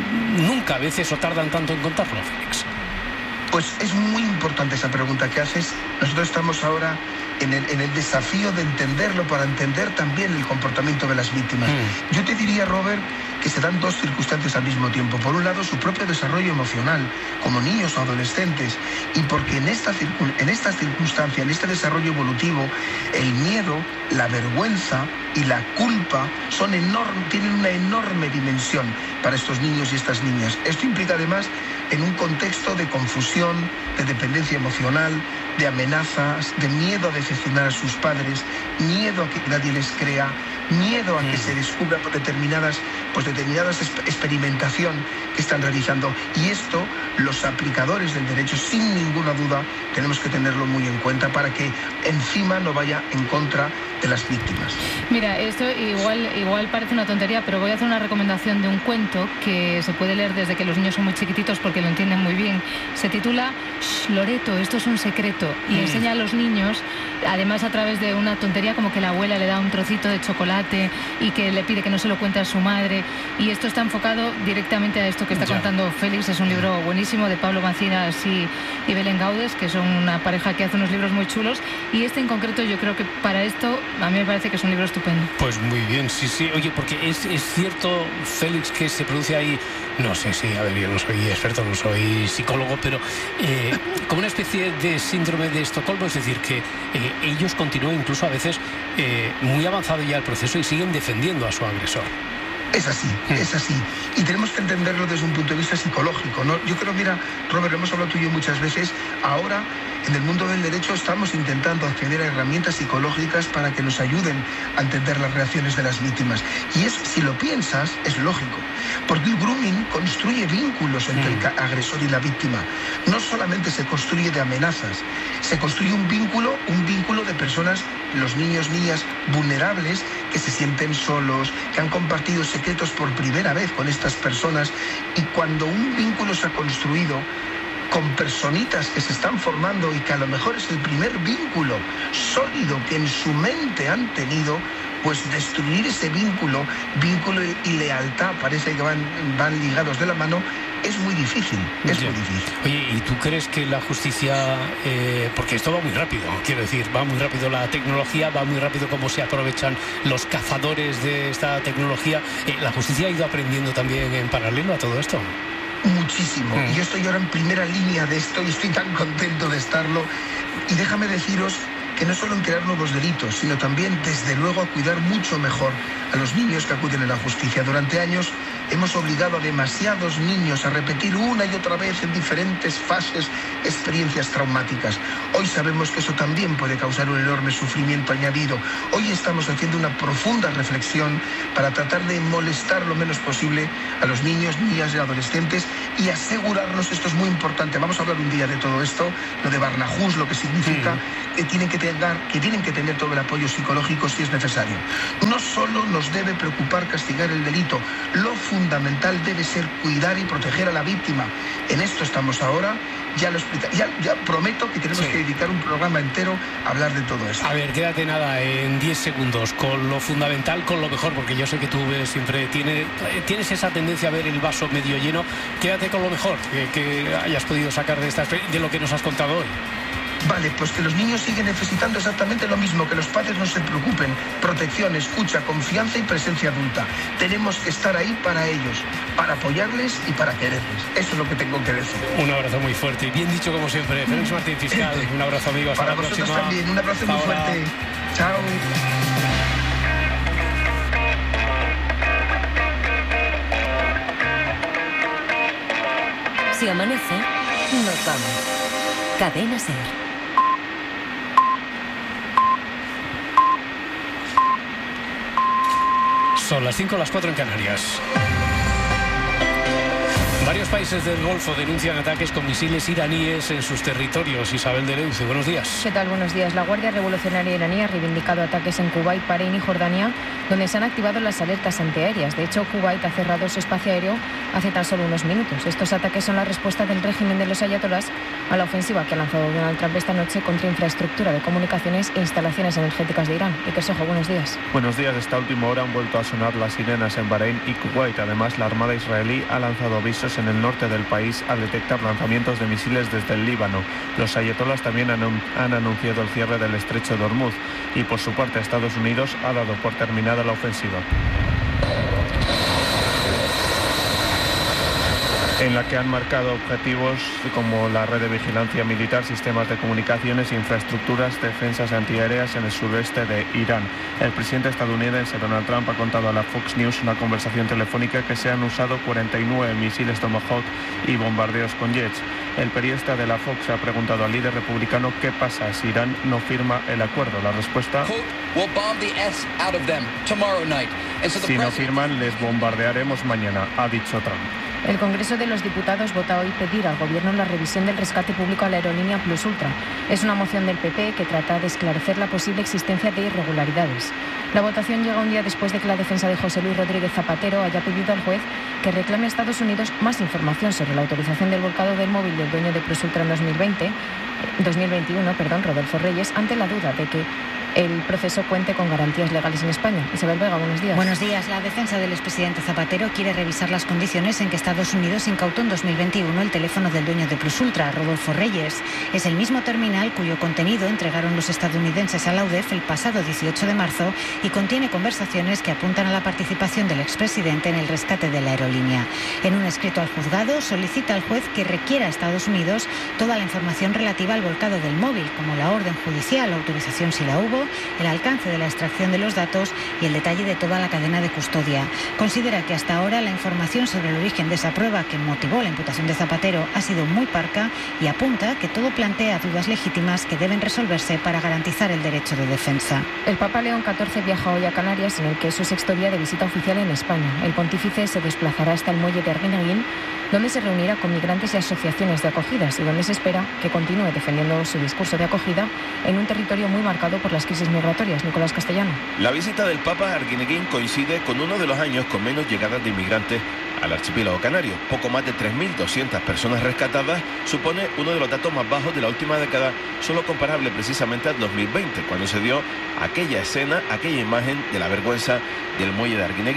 nunca a veces o tardan tanto en contarlo, Félix. Pues es muy importante esa pregunta que haces. Nosotros estamos ahora en el, en el desafío de entenderlo para entender también el comportamiento de las víctimas. Mm. Yo te diría, Robert, que se dan dos circunstancias al mismo tiempo. Por un lado, su propio desarrollo emocional, como niños o adolescentes, y porque en esta, en esta circunstancia, en este desarrollo evolutivo, el miedo, la vergüenza y la culpa son enorme, tienen una enorme dimensión para estos niños y estas niñas. Esto implica además en un contexto de confusión, de dependencia emocional, de amenazas, de miedo a decepcionar a sus padres, miedo a que nadie les crea, miedo a que se descubra por determinadas, pues determinadas experimentación que están realizando. Y esto, los aplicadores del derecho, sin ninguna duda, tenemos que tenerlo muy en cuenta para que encima no vaya en contra de las víctimas. Mira, esto igual, igual parece una tontería, pero voy a hacer una recomendación de un cuento que se puede leer desde que los niños son muy chiquititos porque lo entienden muy bien. Se titula Shh, Loreto, esto es un secreto, y mm. enseña a los niños, además a través de una tontería como que la abuela le da un trocito de chocolate y que le pide que no se lo cuente a su madre, y esto está enfocado directamente a esto que está ya. contando Félix. Es un libro buenísimo de Pablo Macinas y, y Belén Gaudes, que son una pareja que hace unos libros muy chulos, y este en concreto yo creo que para esto a mí me parece que es un libro estupendo. Pues muy bien, sí, sí. Oye, porque es, es cierto, Félix, que se produce ahí, no sé si, a ver, yo no soy experto, no soy psicólogo, pero eh, como una especie de síndrome de Estocolmo, es decir, que eh, ellos continúan incluso a veces eh, muy avanzado ya el proceso y siguen defendiendo a su agresor. Es así, es así. Y tenemos que entenderlo desde un punto de vista psicológico, ¿no? Yo creo, mira, Robert, hemos hablado tú y yo muchas veces, ahora en el mundo del derecho estamos intentando acceder a herramientas psicológicas para que nos ayuden a entender las reacciones de las víctimas. Y es, si lo piensas, es lógico, porque el grooming construye vínculos entre el agresor y la víctima. No solamente se construye de amenazas, se construye un vínculo, un vínculo de personas, los niños, niñas vulnerables, que se sienten solos, que han compartido secretos por primera vez con estas personas, y cuando un vínculo se ha construido con personitas que se están formando y que a lo mejor es el primer vínculo sólido que en su mente han tenido, pues destruir ese vínculo, vínculo y lealtad, parece que van, van ligados de la mano, es muy difícil, es Ya. muy difícil. Oye, ¿y tú crees que la justicia, eh, porque esto va muy rápido, quiero decir, va muy rápido la tecnología, va muy rápido cómo se aprovechan los cazadores de esta tecnología, eh, ¿la justicia ha ido aprendiendo también en paralelo a todo esto? Muchísimo. Mm. Y yo estoy ahora en primera línea de esto y estoy tan contento de estarlo. Y déjame deciros que no solo en crear nuevos delitos, sino también, desde luego, a cuidar mucho mejor a los niños que acuden a la justicia. Durante años hemos obligado a demasiados niños a repetir una y otra vez en diferentes fases experiencias traumáticas. Hoy sabemos que eso también puede causar un enorme sufrimiento añadido. Hoy estamos haciendo una profunda reflexión para tratar de molestar lo menos posible a los niños, niñas y adolescentes y asegurarnos, esto es muy importante, vamos a hablar un día de todo esto, lo de Barnahus, lo que significa mm. que tienen que tener, que tienen que tener todo el apoyo psicológico si es necesario. No solo nos debe preocupar castigar el delito, lo fundamental debe ser cuidar y proteger a la víctima. En esto estamos ahora, ya lo explica, ya, ya prometo que tenemos sí. que dedicar un programa entero a hablar de todo esto. A ver, quédate nada en diez segundos, con lo fundamental, con lo mejor, porque yo sé que tú ves, siempre tiene, tienes esa tendencia a ver el vaso medio lleno. Quédate con lo mejor que, que hayas podido sacar de, esta, de lo que nos has contado hoy. Vale, pues que los niños siguen necesitando exactamente lo mismo, que los padres no se preocupen. Protección, escucha, confianza y presencia adulta. Tenemos que estar ahí para ellos, para apoyarles y para quererles. Eso es lo que tengo que decir. Un abrazo muy fuerte y bien dicho como siempre. Félix Martín, fiscal. Un abrazo, amigo. Hasta para la vosotros próxima. También. Un abrazo Hasta muy ahora. fuerte. Chao. Si amanece, nos vamos. Cadena SER. Son las cinco, las cuatro en Canarias. Varios países del Golfo denuncian ataques con misiles iraníes en sus territorios. Isabel de Leuce, buenos días. ¿Qué tal? Buenos días. La Guardia Revolucionaria iraní ha reivindicado ataques en Kuwait, Bahrein y Jordania, donde se han activado las alertas antiaéreas. De hecho, Kuwait ha cerrado su espacio aéreo hace tan solo unos minutos. Estos ataques son la respuesta del régimen de los ayatolás a la ofensiva que ha lanzado Donald Trump esta noche contra infraestructura de comunicaciones e instalaciones energéticas de Irán. Y Sojo, buenos días. Buenos días. Esta última hora han vuelto a sonar las sirenas en Bahrein y Kuwait. Además, la Armada israelí ha lanzado avisos en el norte del país al detectar lanzamientos de misiles desde el Líbano. Los ayatolás también han, han anunciado el cierre del estrecho de Hormuz y, por su parte, Estados Unidos ha dado por terminada la ofensiva, en la que han marcado objetivos como la red de vigilancia militar, sistemas de comunicaciones, infraestructuras, defensas antiaéreas en el sureste de Irán. El presidente estadounidense Donald Trump ha contado a la Fox News una conversación telefónica que se han usado cuarenta y nueve misiles Tomahawk y bombardeos con jets. El periodista de la Fox ha preguntado al líder republicano qué pasa si Irán no firma el acuerdo. La respuesta: si no firman, les bombardearemos mañana, ha dicho Trump. El Congreso de los Diputados vota hoy pedir al Gobierno la revisión del rescate público a la aerolínea Plus Ultra. Es una moción del P P que trata de esclarecer la posible existencia de irregularidades. La votación llega un día después de que la defensa de José Luis Rodríguez Zapatero haya pedido al juez que reclame a Estados Unidos más información sobre la autorización del volcado del móvil del dueño de Plus Ultra en dos mil veinte, dos mil veintiuno, perdón, Rodolfo Reyes, ante la duda de que el proceso cuente con garantías legales en España. Isabel Vega, buenos días. Buenos días. La defensa del expresidente Zapatero quiere revisar las condiciones en que Estados Unidos incautó en dos mil veintiuno el teléfono del dueño de Plus Ultra, Rodolfo Reyes. Es el mismo terminal cuyo contenido entregaron los estadounidenses a la U D E F el pasado dieciocho de marzo y contiene conversaciones que apuntan a la participación del expresidente en el rescate de la aerolínea. En un escrito al juzgado solicita al juez que requiera a Estados Unidos toda la información relativa al volcado del móvil, como la orden judicial, la autorización si la hubo, el alcance de la extracción de los datos y el detalle de toda la cadena de custodia. Considera que hasta ahora la información sobre el origen de esa prueba que motivó la imputación de Zapatero ha sido muy parca y apunta que todo plantea dudas legítimas que deben resolverse para garantizar el derecho de defensa. El Papa León catorce viaja hoy a Canarias, en el que es su sexto día de visita oficial en España. El pontífice se desplazará hasta el muelle de Arguineguín, donde se reunirá con migrantes y asociaciones de acogidas y donde se espera que continúe defendiendo su discurso de acogida en un territorio muy marcado por las crisis migratorias. Nicolás Castellano. La visita del Papa a Arguineguín coincide con uno de los años con menos llegadas de inmigrantes al archipiélago canario. Poco más de tres mil doscientas personas rescatadas supone uno de los datos más bajos de la última década, solo comparable precisamente al dos mil veinte, cuando se dio aquella escena, aquella imagen de la vergüenza del muelle de Arguineguín.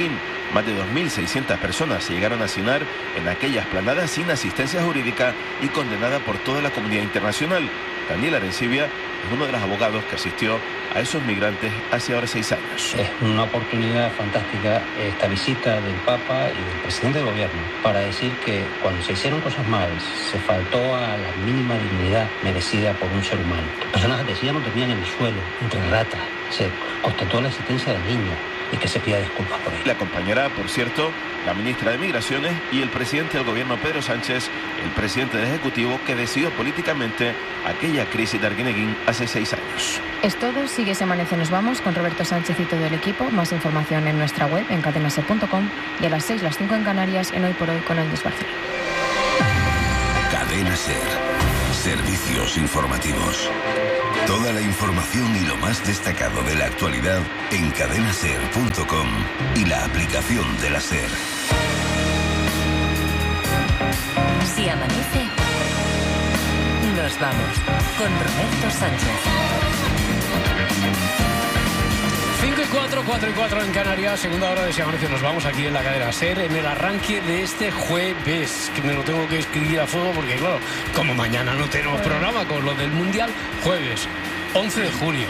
Más de dos mil seiscientas personas se llegaron a hacinar en aquella esplanada sin asistencia jurídica y condenada por toda la comunidad internacional. Daniel Arencibia es uno de los abogados que asistió a esos migrantes hace ahora seis años. Es una oportunidad fantástica esta visita del Papa y del presidente del gobierno para decir que cuando se hicieron cosas malas se faltó a la mínima dignidad merecida por un ser humano. Personas que ya no dormían en el suelo, entre ratas. Se constató la existencia de niños y que se pida disculpas por ello. La acompañará, por cierto, la ministra de Migraciones y el presidente del gobierno, Pedro Sánchez, el presidente del Ejecutivo, que decidió políticamente aquella crisis de Arguineguín hace seis años. Es todo, sigue ese Amanece Nos Vamos con Roberto Sánchez y todo el equipo. Más información en nuestra web en cadena ser punto com y a las seis, las cinco en Canarias, en Hoy por Hoy con Andrés Barcelona. Cadena Ser. Servicios informativos. Toda la información y lo más destacado de la actualidad en cadena ser punto com y la aplicación de la SER. Si amanece, nos vamos con Roberto Sánchez. cinco y cuatro, cuatro y cuatro en Canarias, segunda hora de Si Amanece. Nos vamos aquí en la cadena SER en el arranque de este jueves, que me lo tengo que escribir a fuego porque, claro, como mañana no tenemos programa con lo del Mundial, jueves once de junio.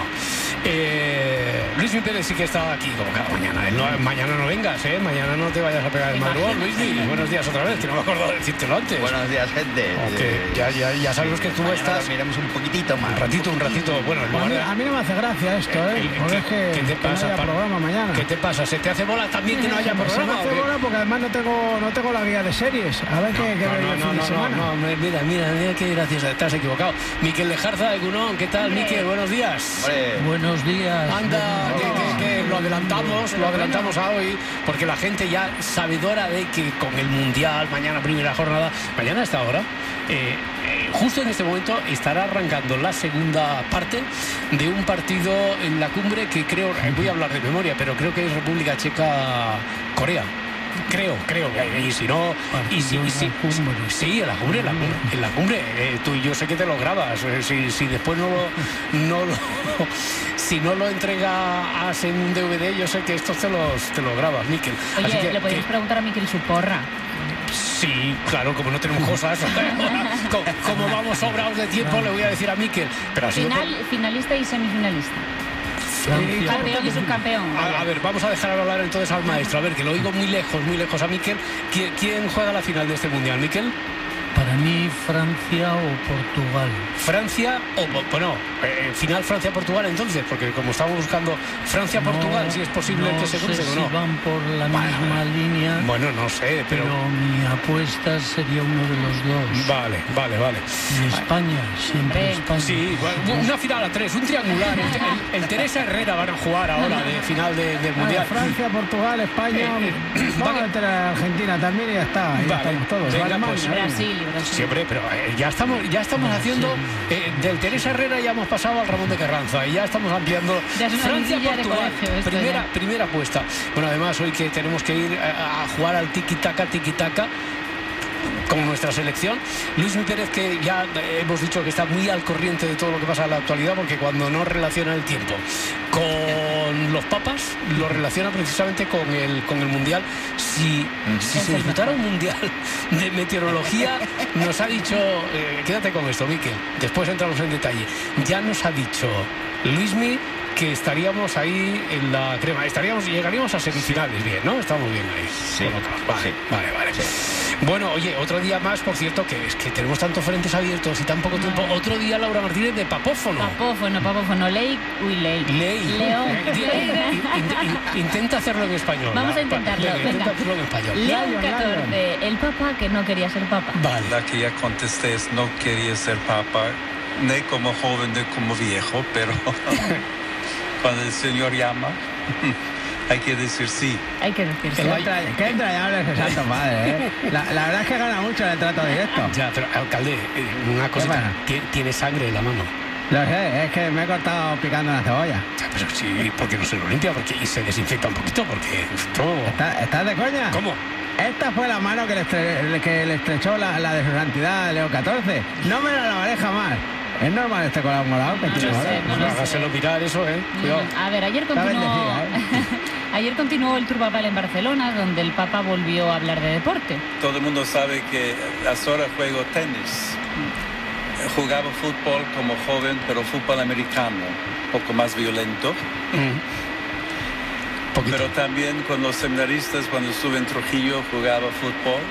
Eh, Luis Pérez sí que está aquí como cada mañana. Él no, mañana no vengas, ¿eh? Mañana no te vayas a pegar el madrugón, Luis. Buenos días otra vez, que no me acuerdo de decírtelo antes. Buenos días, gente. Okay. Eh, ya, ya, ya sabemos que tú estás. Miremos un poquitito más. Un ratito, un ratito. Bueno, el a, mí, de... a mí no me hace gracia esto, ¿eh? El, el, es que, ¿Qué te pasa? Que no haya programa mañana. ¿Qué te pasa? ¿Se te hace bola también que no haya programa? Se me hace bola porque además no tengo, no tengo la guía de series. A ver no, qué, qué no, veo no, el no, fin no, de semana. No, no, mira, mira, mira qué gracias. Te has equivocado. Miquel Lejarza de Gunón, ¿qué tal, Miquel? Buenos días. Hombre. Buenos días. Anda, que, que, que lo adelantamos, lo adelantamos a hoy, porque la gente ya sabedora de que con el Mundial, mañana primera jornada, mañana a esta hora, eh, eh, justo en este momento estará arrancando la segunda parte de un partido en la cumbre que creo, voy a hablar de memoria, pero creo que es República Checa-Corea. Creo, creo, y si no, y si, y si, sí, en la cumbre, en la cumbre, en la cumbre eh, tú y yo sé que te lo grabas, eh, si, si después no lo, no lo, si no lo entregas en un D V D, yo sé que estos te los, te los grabas, Miquel. Oye, Así que, le podéis que, preguntar a Miquel su porra. Sí, claro, como no tenemos cosas, como, como vamos sobrados de tiempo, le voy a decir a Miquel. Pero ha sido Final, por... finalista y semifinalista. Campeón y subcampeón. A, a ver, vamos a dejar hablar entonces al maestro. A ver, que lo oigo muy lejos, muy lejos a Miquel. ¿Quién, quién juega la final de este mundial, Miquel? Para mí, Francia o Portugal. Francia o, bueno, eh, final Francia-Portugal entonces, porque como estamos buscando Francia-Portugal, no, si es posible no que se crucen sé o no. Si van por la bueno, misma línea. Bueno, no sé, pero... pero mi apuesta sería uno de los dos. Vale, vale, vale. Y España, siempre España. Sí, bueno, una final a tres, un triangular. El, el, el Teresa Herrera van a jugar ahora de final de, del mundial. Bueno, Francia, Portugal, España. Eh, eh, vamos vale. a meter a Argentina también y ya está. Ahí vale. estamos todos. Venga, vale, pues, Brasil, Brasil. Siempre, pero eh, ya estamos, ya estamos Brasil. haciendo eh, del Teresa Herrera ya hemos pasado al Ramón de Carranza y ya estamos ampliando Francia, Portugal. Primera, primera apuesta. Bueno, además hoy que tenemos que ir a, a jugar al tiki-taka, tiki-taka. Como nuestra selección, Luis Pérez, que ya hemos dicho que está muy al corriente de todo lo que pasa en la actualidad, porque cuando no relaciona el tiempo con los papas, lo relaciona precisamente con el, con el mundial. Si, si se disputara un mundial de meteorología, nos ha dicho, eh, quédate con esto, Miquel, después entramos en detalle, ya nos ha dicho Luismi que estaríamos ahí en la crema, estaríamos, llegaríamos a semifinales bien, ¿no? Estamos bien ahí. Sí, vale, sí. vale, vale. Sí. Bueno, oye, otro día más, por cierto, que es que tenemos tantos frentes abiertos y tan poco no. tiempo. Otro día Laura Martínez de papófono. Papófono, papófono, ley, uy, ley. Ley. León. Intenta hacerlo en español. Vamos a intentarlo. Venga, Venga. Intenta hacerlo en español. León catorce, el papa que no quería ser papa. Vale. La que ya contesté es no quería ser papa, ni como joven ni como viejo, pero cuando el Señor llama... Hay que decir sí. Hay que decir sí. Qué, entra, qué entrañable ese santo padre, ¿eh? La, la verdad es que gana mucho en el trato directo. Ya, pero, alcalde, una cosita. Tiene sangre en la mano. Lo sé, es que me he cortado picando una cebolla. Ya, pero sí, porque no se lo limpia, porque y se desinfecta un poquito, porque esto... ¿Estás está de coña? ¿Cómo? Esta fue la mano que le, estre, que le estrechó la, la de su santidad León catorce. No me la lavaré jamás. Es normal este colado morado que no tiene sé, no Hágaselo mirar eso, ¿eh? Cuidado. A ver, ayer continuó... ¿eh? Ayer continuó el Tour Papal en Barcelona, donde el Papa volvió a hablar de deporte. Todo el mundo sabe que ahora juego tenis. Jugaba fútbol como joven, pero fútbol americano, un poco más violento. Mm. Pero también con los seminaristas, cuando estuve en Trujillo, jugaba fútbol.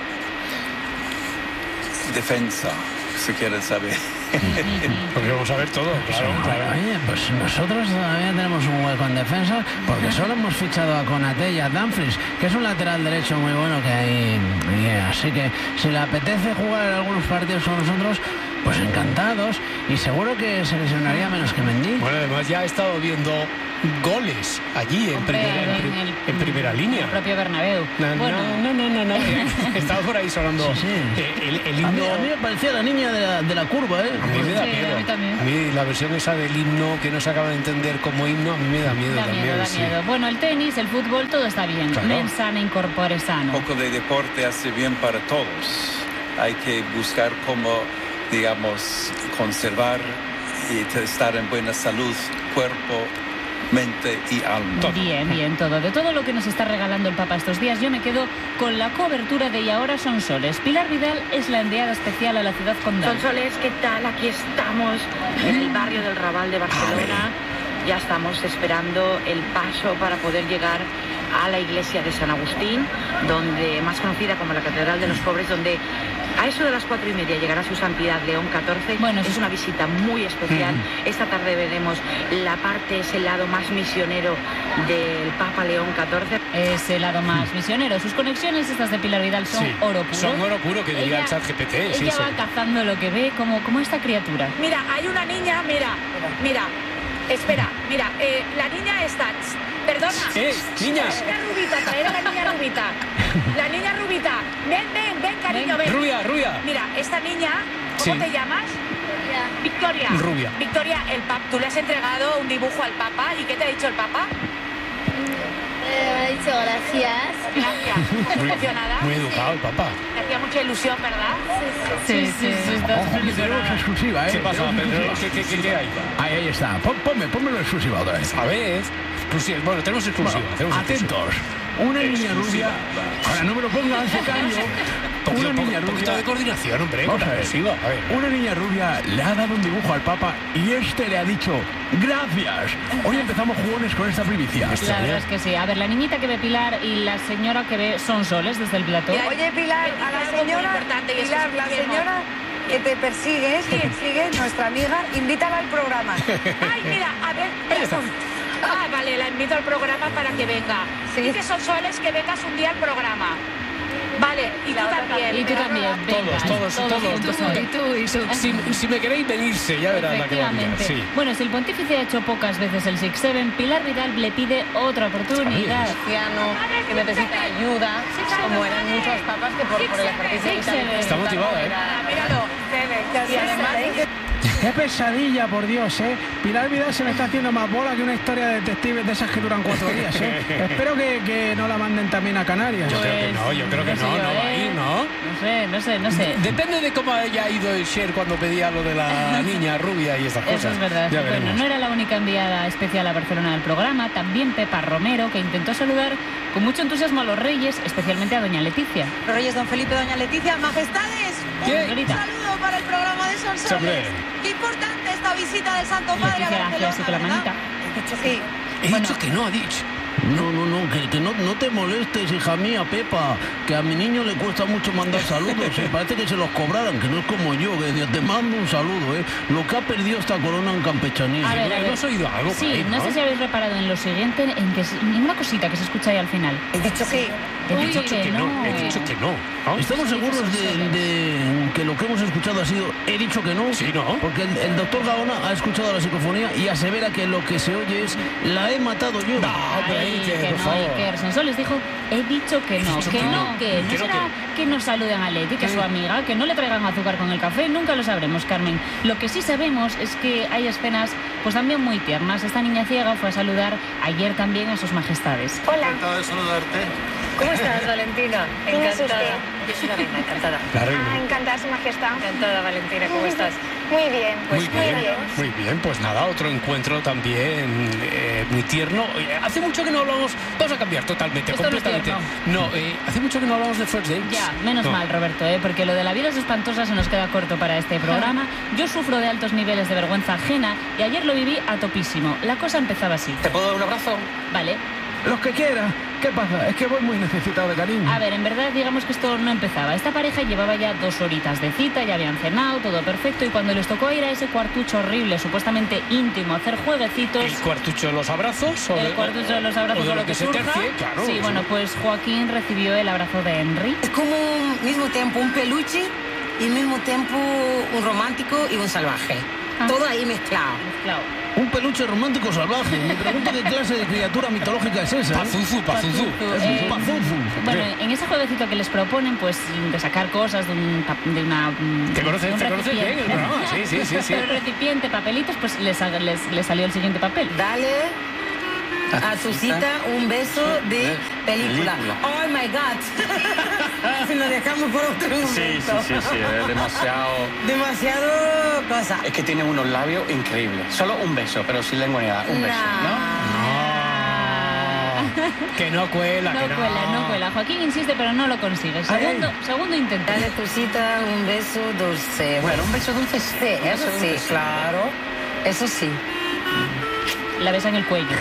Defensa, si quieren saber. Porque vamos a ver todo, claro, claro. Oye, pues nosotros todavía tenemos un hueco en defensa porque solo hemos fichado a Konate y a Dumfries, que es un lateral derecho muy bueno que hay. Así que si le apetece jugar algunos partidos con nosotros, pues encantados, y seguro que se lesionaría menos que Mendy. Bueno, además ya he estado viendo goles allí en, primera, en, en, el, en primera línea. En el propio Bernabéu. No, bueno. no, no, no, no. Estaba por ahí sonando sí, sí. El, el himno. A mí, a mí me parecía la niña de la, de la curva, ¿eh? A mí me da sí, miedo. A mí también. A mí la versión esa del himno que no se acaba de entender como himno, a mí me da miedo da también. Miedo, da sí. miedo. Bueno, el tenis, el fútbol, todo está bien. Claro. Men sana, incorpore sano. Un poco de deporte hace bien para todos. Hay que buscar cómo, digamos, conservar y estar en buena salud, cuerpo, mente y alma. Todo. Bien, bien, todo. De todo lo que nos está regalando el Papa estos días, yo me quedo con la cobertura de Y ahora son soles. Pilar Vidal es la enviada especial a la ciudad condal. Sonsoles, ¿qué tal? Aquí estamos en el barrio del Raval de Barcelona. Ya estamos esperando el paso para poder llegar a la iglesia de San Agustín, donde más conocida como la Catedral de los Pobres, donde a eso de las cuatro y media llegará su santidad León catorce. Bueno, es una visita muy especial. Mm. Esta tarde veremos la parte, ese lado más misionero del Papa León catorce. Ese lado más misionero. Sus conexiones, estas de Pilar Vidal, son sí, oro puro. Son oro puro, que diría ella, el chat G P T. Ella sí, va sí. cazando lo que ve, como, como esta criatura. Mira, hay una niña, mira, mira. Espera, mira, eh, la niña está... Perdona. ¡Eh, niña! La niña rubita, traer a la niña rubita. La niña rubita. Ven, ven, ven, cariño, ven. Rubia, rubia. Mira, esta niña, ¿cómo sí. te llamas? Victoria. Victoria. Rubia. Victoria, el pap, tú le has entregado un dibujo al Papa. ¿Y qué te ha dicho el Papa? Eh, me ha dicho gracias. Gracias. ¿Estás emocionada? Muy educado el Papa. Te hacía mucha ilusión, ¿verdad? Sí, sí, sí. sí, sí. Ojo, que tenemos exclusiva, ¿eh? ¿Qué pasa, Pedro? ¿Qué, qué, qué, qué hay? Ahí, ahí está. Ponme, ponme la exclusiva otra vez. A ver. Exclusiva. Bueno, tenemos exclusiva. Bueno, tenemos atentos. Exclusiva. Una niña rubia. Ahora no me lo pongas ese caño. Una niña rubia. Un poquito de coordinación, hombre. Vamos a ver. A ver. Una niña rubia le ha dado un dibujo al Papa y este le ha dicho gracias. Hoy empezamos jugones con esta primicia. La verdad es que sí. A ver, la niñita que ve Pilar y la señora que ve son soles desde el plató. Oye, Pilar, a la señora, Pilar, la señora que te persigue, que persigue, nuestra amiga, invítala al programa. Ay, mira, a ver, ah, vale, la invito al programa para que venga. Sí. Dice Sonsoles que vengas un día al programa. Vale, y tú también. Y tú también, venga. Todos, todos, todos. Tú, y tú, y tú. Si, si me queréis venirse, ya verás la que va a liar, sí. Bueno, si el pontífice ha hecho pocas veces el Six Seven, Pilar Vidal le pide otra oportunidad. Cristiano, que necesita ayuda, como eran muchos papas que por, por el ejercicio está motivada, ¿eh? Míralo, Seven. Y además... ¡Qué pesadilla, por Dios, eh! Pilar Vidal se me está haciendo más bola que una historia de detectives de esas que duran cuatro días, eh. Espero que, que no la manden también a Canarias. Yo creo que no, yo creo que no, no va a ir, ¿no? No sé, no sé, no sé. Depende de cómo haya ido el Cher cuando pedía lo de la niña rubia y estas cosas. Eso es verdad. Ya bueno, veremos. No era la única enviada especial a Barcelona del programa, también Pepa Romero, que intentó saludar con mucho entusiasmo a los reyes, especialmente a doña Leticia. Los reyes, don Felipe, doña Leticia, majestades, ¿qué? un saludo para el programa de Sonsoles. Qué importante esta visita del Santo Padre a Barcelona, así con la manita. He dicho sí. He bueno. dicho que no, ha dicho. No, no, no, que, que no, no te molestes, hija mía, Pepa, que a mi niño le cuesta mucho mandar saludos, ¿eh? Parece que se los cobraran, que no es como yo, que Dios te mando un saludo, ¿eh? Lo que ha perdido esta corona en campechanía. A ver, a ver. ¿Hemos oído algo? Sí, ahí, ¿no? no sé si habéis reparado en lo siguiente, en que ninguna cosita que se escucha ahí al final. He dicho sí. He Uy, dicho que, que no, no, he dicho que no. ¿no? ¿Estamos seguros de, de que lo que hemos escuchado ha sido he dicho que no? Sí, ¿no? Porque el, el doctor Gaona ha escuchado la psicofonía y asevera que lo que se oye es la he matado yo. No, hombre, Ay, Iker, que por no, favor. Iker Sonsoles dijo, he dicho que no, dicho que, que no, no, que no que no, será que nos saluden a Leti, que es su amiga, que no le traigan azúcar con el café, nunca lo sabremos, Carmen. Lo que sí sabemos es que hay escenas pues también muy tiernas. Esta niña ciega fue a saludar ayer también a sus majestades. Hola. Encantado de saludarte. ¿Cómo estás, Valentina? ¿Quién es Encantada. usted? Yo soy la reina, encantada. La reina. Ah, encantada, Su Majestad. Encantada, Valentina. ¿Cómo estás? Muy bien, pues Muy bien, muy bien, pues nada, otro encuentro también eh, muy tierno. Oye, hace mucho que no hablamos, vamos a cambiar totalmente, Esto no es completamente. tierno. No, eh, hace mucho que no hablamos de First Dates. Ya, menos No. mal, Roberto, ¿eh? Porque lo de la vida es espantosa se nos queda corto para este programa. Yo sufro de altos niveles de vergüenza ajena y ayer lo viví a topísimo. La cosa empezaba así. ¿Te puedo dar un abrazo? Vale. Los que quieras. ¿Qué pasa? Es que voy muy necesitado de cariño. A ver, en verdad, digamos que esto no empezaba. Esta pareja llevaba ya dos horitas de cita, ya habían cenado, todo perfecto, y cuando les tocó ir a ese cuartucho horrible, supuestamente íntimo, a hacer jueguecitos... ¿El cuartucho de los abrazos? O El de, cuartucho de los abrazos o de o lo lo que que se surja. tercie, claro. Sí, bueno, pues Joaquín recibió el abrazo de Henry. Es como al mismo tiempo un peluche y al mismo tiempo un romántico y un salvaje. Ah. Todo ahí mezclado. Mezclado. Un peluche romántico salvaje. Me pregunto qué clase de criatura mitológica es esa. ¿eh? Pazuzu, pazuzu. Es Eh, un pazuzu. Bueno, en ese jueguecito que les proponen, pues de sacar cosas de, un, pa- de una... mm, Te conoces, de un te conoces bien recipiente. el programa, sí, sí, sí, sí. El recipiente, papelitos, pues les, ha- les, les salió el siguiente papel. Dale a tu cita un beso de película. Oh my God. Si nos dejamos por otro momento. Sí, sí, sí, sí, es demasiado... Demasiado cosa. Es que tiene unos labios increíbles. Solo un beso, pero sin lengua ni nada. Un beso, ¿no? Que no cuela, No que no. cuela, no cuela. Joaquín insiste, pero no lo consigue. Segundo, segundo intento. Dale a tu cita un beso dulce. Bueno, un beso dulce sí. Sí, eso Un sí, beso claro. Eso sí. La besa en el cuello.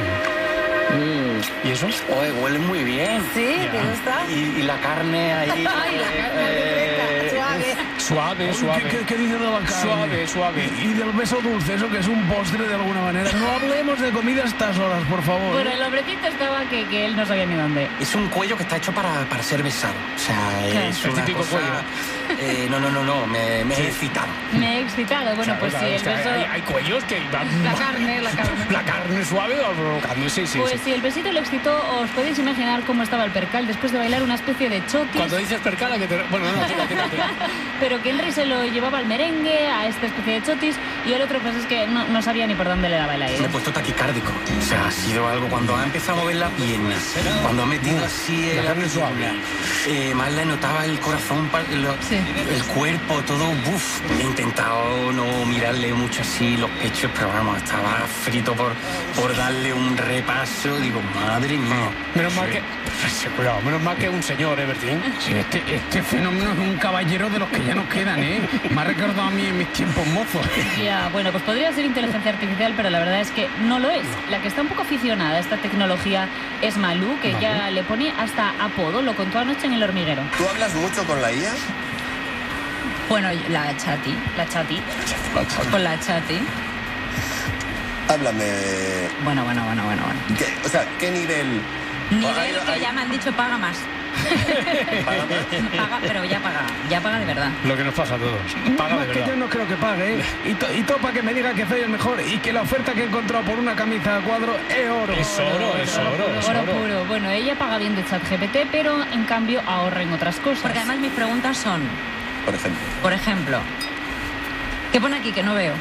Mm. ¿Y eso? Oye, huele muy bien. Sí, ¿te gusta? Y, y la carne ahí... Ay, la carne, eh, qué rica, suave. Suave, suave. ¿Qué, qué, qué dice de la carne? Suave, suave. Y, y del beso dulce, eso que es un postre de alguna manera. No hablemos de comida a estas horas, por favor. Bueno, el hombrecito estaba que, que él no sabía ni dónde. Es un cuello que está hecho para, para ser besado. O sea, ¿Qué? es El una típico cosa... Eh, no, no, no, no, me, me he excitado. Me he excitado. Bueno, Claro, pues claro, sí, es el que beso... hay, hay cuellos que van... La carne, la carne. La carne suave o la carne, sí, sí, Pues sí. si el besito le excitó, os podéis imaginar cómo estaba el percal después de bailar una especie de chotis. Cuando dices percala, que te... Bueno, no, tira, tira, tira. Pero que Henry se lo llevaba al merengue, a esta especie de chotis, y el otro pues es que no, no sabía ni por dónde le daba el Me he aire. puesto taquicárdico. O sea, ha sido algo cuando ha empezado a mover la pierna, cuando ha metido así La el carne suave. eh, más le notaba el corazón, pa- lo- Sí. el cuerpo, todo, buf. He intentado no mirarle mucho así los pechos, pero vamos, estaba frito por, por darle un repaso. Digo, madre mía. Menos mal que... Sí, cuidado, menos mal que un señor, ¿eh, Bertín? Sí, este, este fenómeno es un caballero de los que ya nos quedan, ¿eh? Me ha recordado a mí en mis tiempos mozos. Ya, bueno, pues podría ser inteligencia artificial, pero la verdad es que no lo es. La que está un poco aficionada a esta tecnología es Malú, que ya le pone hasta apodo, lo contó anoche en El Hormiguero. ¿Tú hablas mucho con la I A? Bueno, la chati. La chati. Con la chati. Háblame de... Bueno, bueno, bueno, bueno, bueno. ¿Qué? O sea, ¿qué nivel? Nivel Hay- que hay- ya me han dicho paga más. ¿Paga más? Paga, pero ya paga. Ya paga de verdad. Lo que nos pasa a todos. Paga de Más que verdad. yo no creo que pague, ¿eh? Y, to, y todo para que me diga que soy el mejor y que la oferta que he encontrado por una camisa a cuadro es oro. Es oro, es oro, es Oro oro. puro. Bueno, ella paga bien de ChatGPT, pero en cambio ahorra en otras cosas. Porque además mis preguntas son, Por ejemplo. por ejemplo, ¿qué pone aquí que no veo?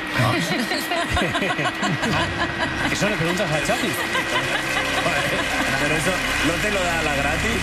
Eso le preguntas a Chapi. Pero eso no te lo da la gratis.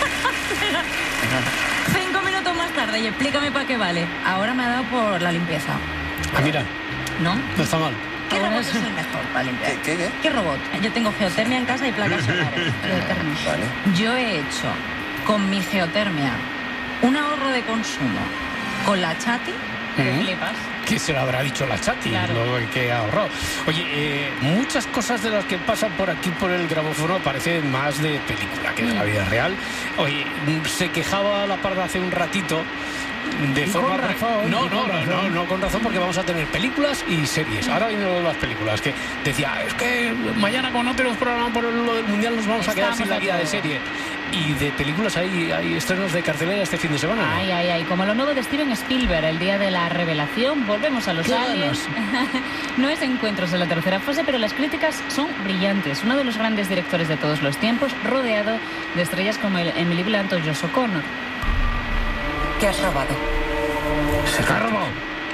Cinco minutos más tarde y explícame para qué vale. Ahora me ha dado por la limpieza. Ah, mira, ¿No? no está mal. ¿Qué robot es el mejor para limpiar? ¿Qué, qué, qué? ¿Qué robot? Yo tengo geotermia en casa y placas solares. Geotermia. Vale. Yo he hecho con mi geotermia un ahorro de consumo con la chati. Te ¿Mm? flipas. ¿Qué se lo habrá dicho la Chati? Claro. Lo que ha ahorrado. Oye, eh, muchas cosas de las que pasan por aquí por el grabófono parecen más de película que de la vida real. Oye, se quejaba la parda hace un ratito de Y forma... con pre- razón, no, y no, con no, no, razón. no con razón, porque vamos a tener películas y series. Ahora vienen las películas, que decía, es que mañana como no tenemos programa por lo del Mundial nos vamos a quedar sin la Estamos guía a de todo. serie. Y de películas hay, hay estrenos de cartelera este fin de semana, ¿no? Ay, ay, ay, como lo nuevo de Steven Spielberg, el día de la revelación, volvemos a los Qué aliens. No es encuentros en la tercera fase, pero las críticas son brillantes. Uno de los grandes directores de todos los tiempos, rodeado de estrellas como el Emily Blunt o Josh O'Connor. ¿Qué has robado? Se ha robado.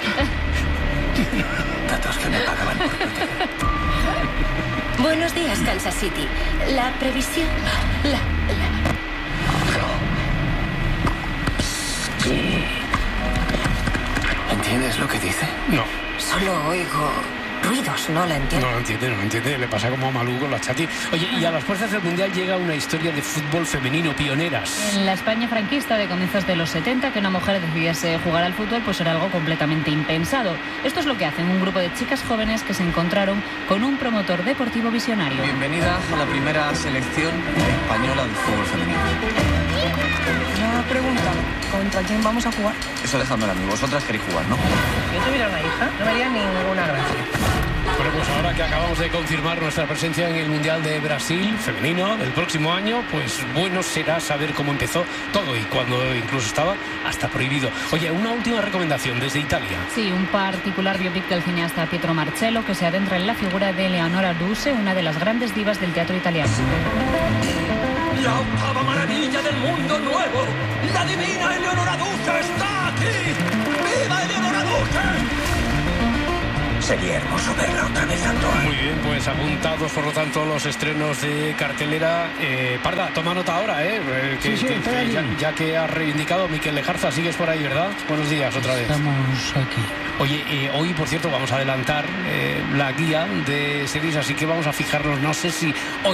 Datos que me pagaban por proteger. Buenos días, Kansas City. La previsión... La, la ¿Entiendes lo que dice? No. Solo oigo ruidos, no la entiendo. No lo entiende, no lo entiende. Le pasa como a Malú con la Chati. Oye, y a las puertas del Mundial llega una historia de fútbol femenino pioneras. En la España franquista de comienzos de los setenta, que una mujer decidiese jugar al fútbol, pues era algo completamente impensado. Esto es lo que hacen un grupo de chicas jóvenes que se encontraron con un promotor deportivo visionario. Bienvenida a la primera selección española de fútbol femenino. Una pregunta, ¿contra quién vamos a jugar? Eso dejadmelo a mí, vosotras queréis jugar, ¿no? Yo tuviera una hija, no me haría ninguna gracia. Bueno, pues ahora que acabamos de confirmar nuestra presencia en el Mundial de Brasil femenino del próximo año, pues bueno será saber cómo empezó todo y cuando incluso estaba hasta prohibido. Oye, una última recomendación desde Italia. Sí, un particular biopic del cineasta Pietro Marcello, que se adentra en la figura de Leonora Duse, una de las grandes divas del teatro italiano. La octava maravilla del mundo nuevo, la divina Eleonora Duse está aquí. ¡Viva Eleonora Duse! Sería hermoso verla otra vez actuar. Muy bien, pues apuntados por lo tanto los estrenos de cartelera. Eh, Parda, toma nota ahora, ¿eh? eh que, sí, sí, que, que ya, ya que has reivindicado a Miquel Lejarza, sigues por ahí, ¿verdad? Buenos días otra vez. Estamos aquí. Oye, eh, hoy por cierto vamos a adelantar eh, la guía de series, así que vamos a fijarnos, no sé si hoy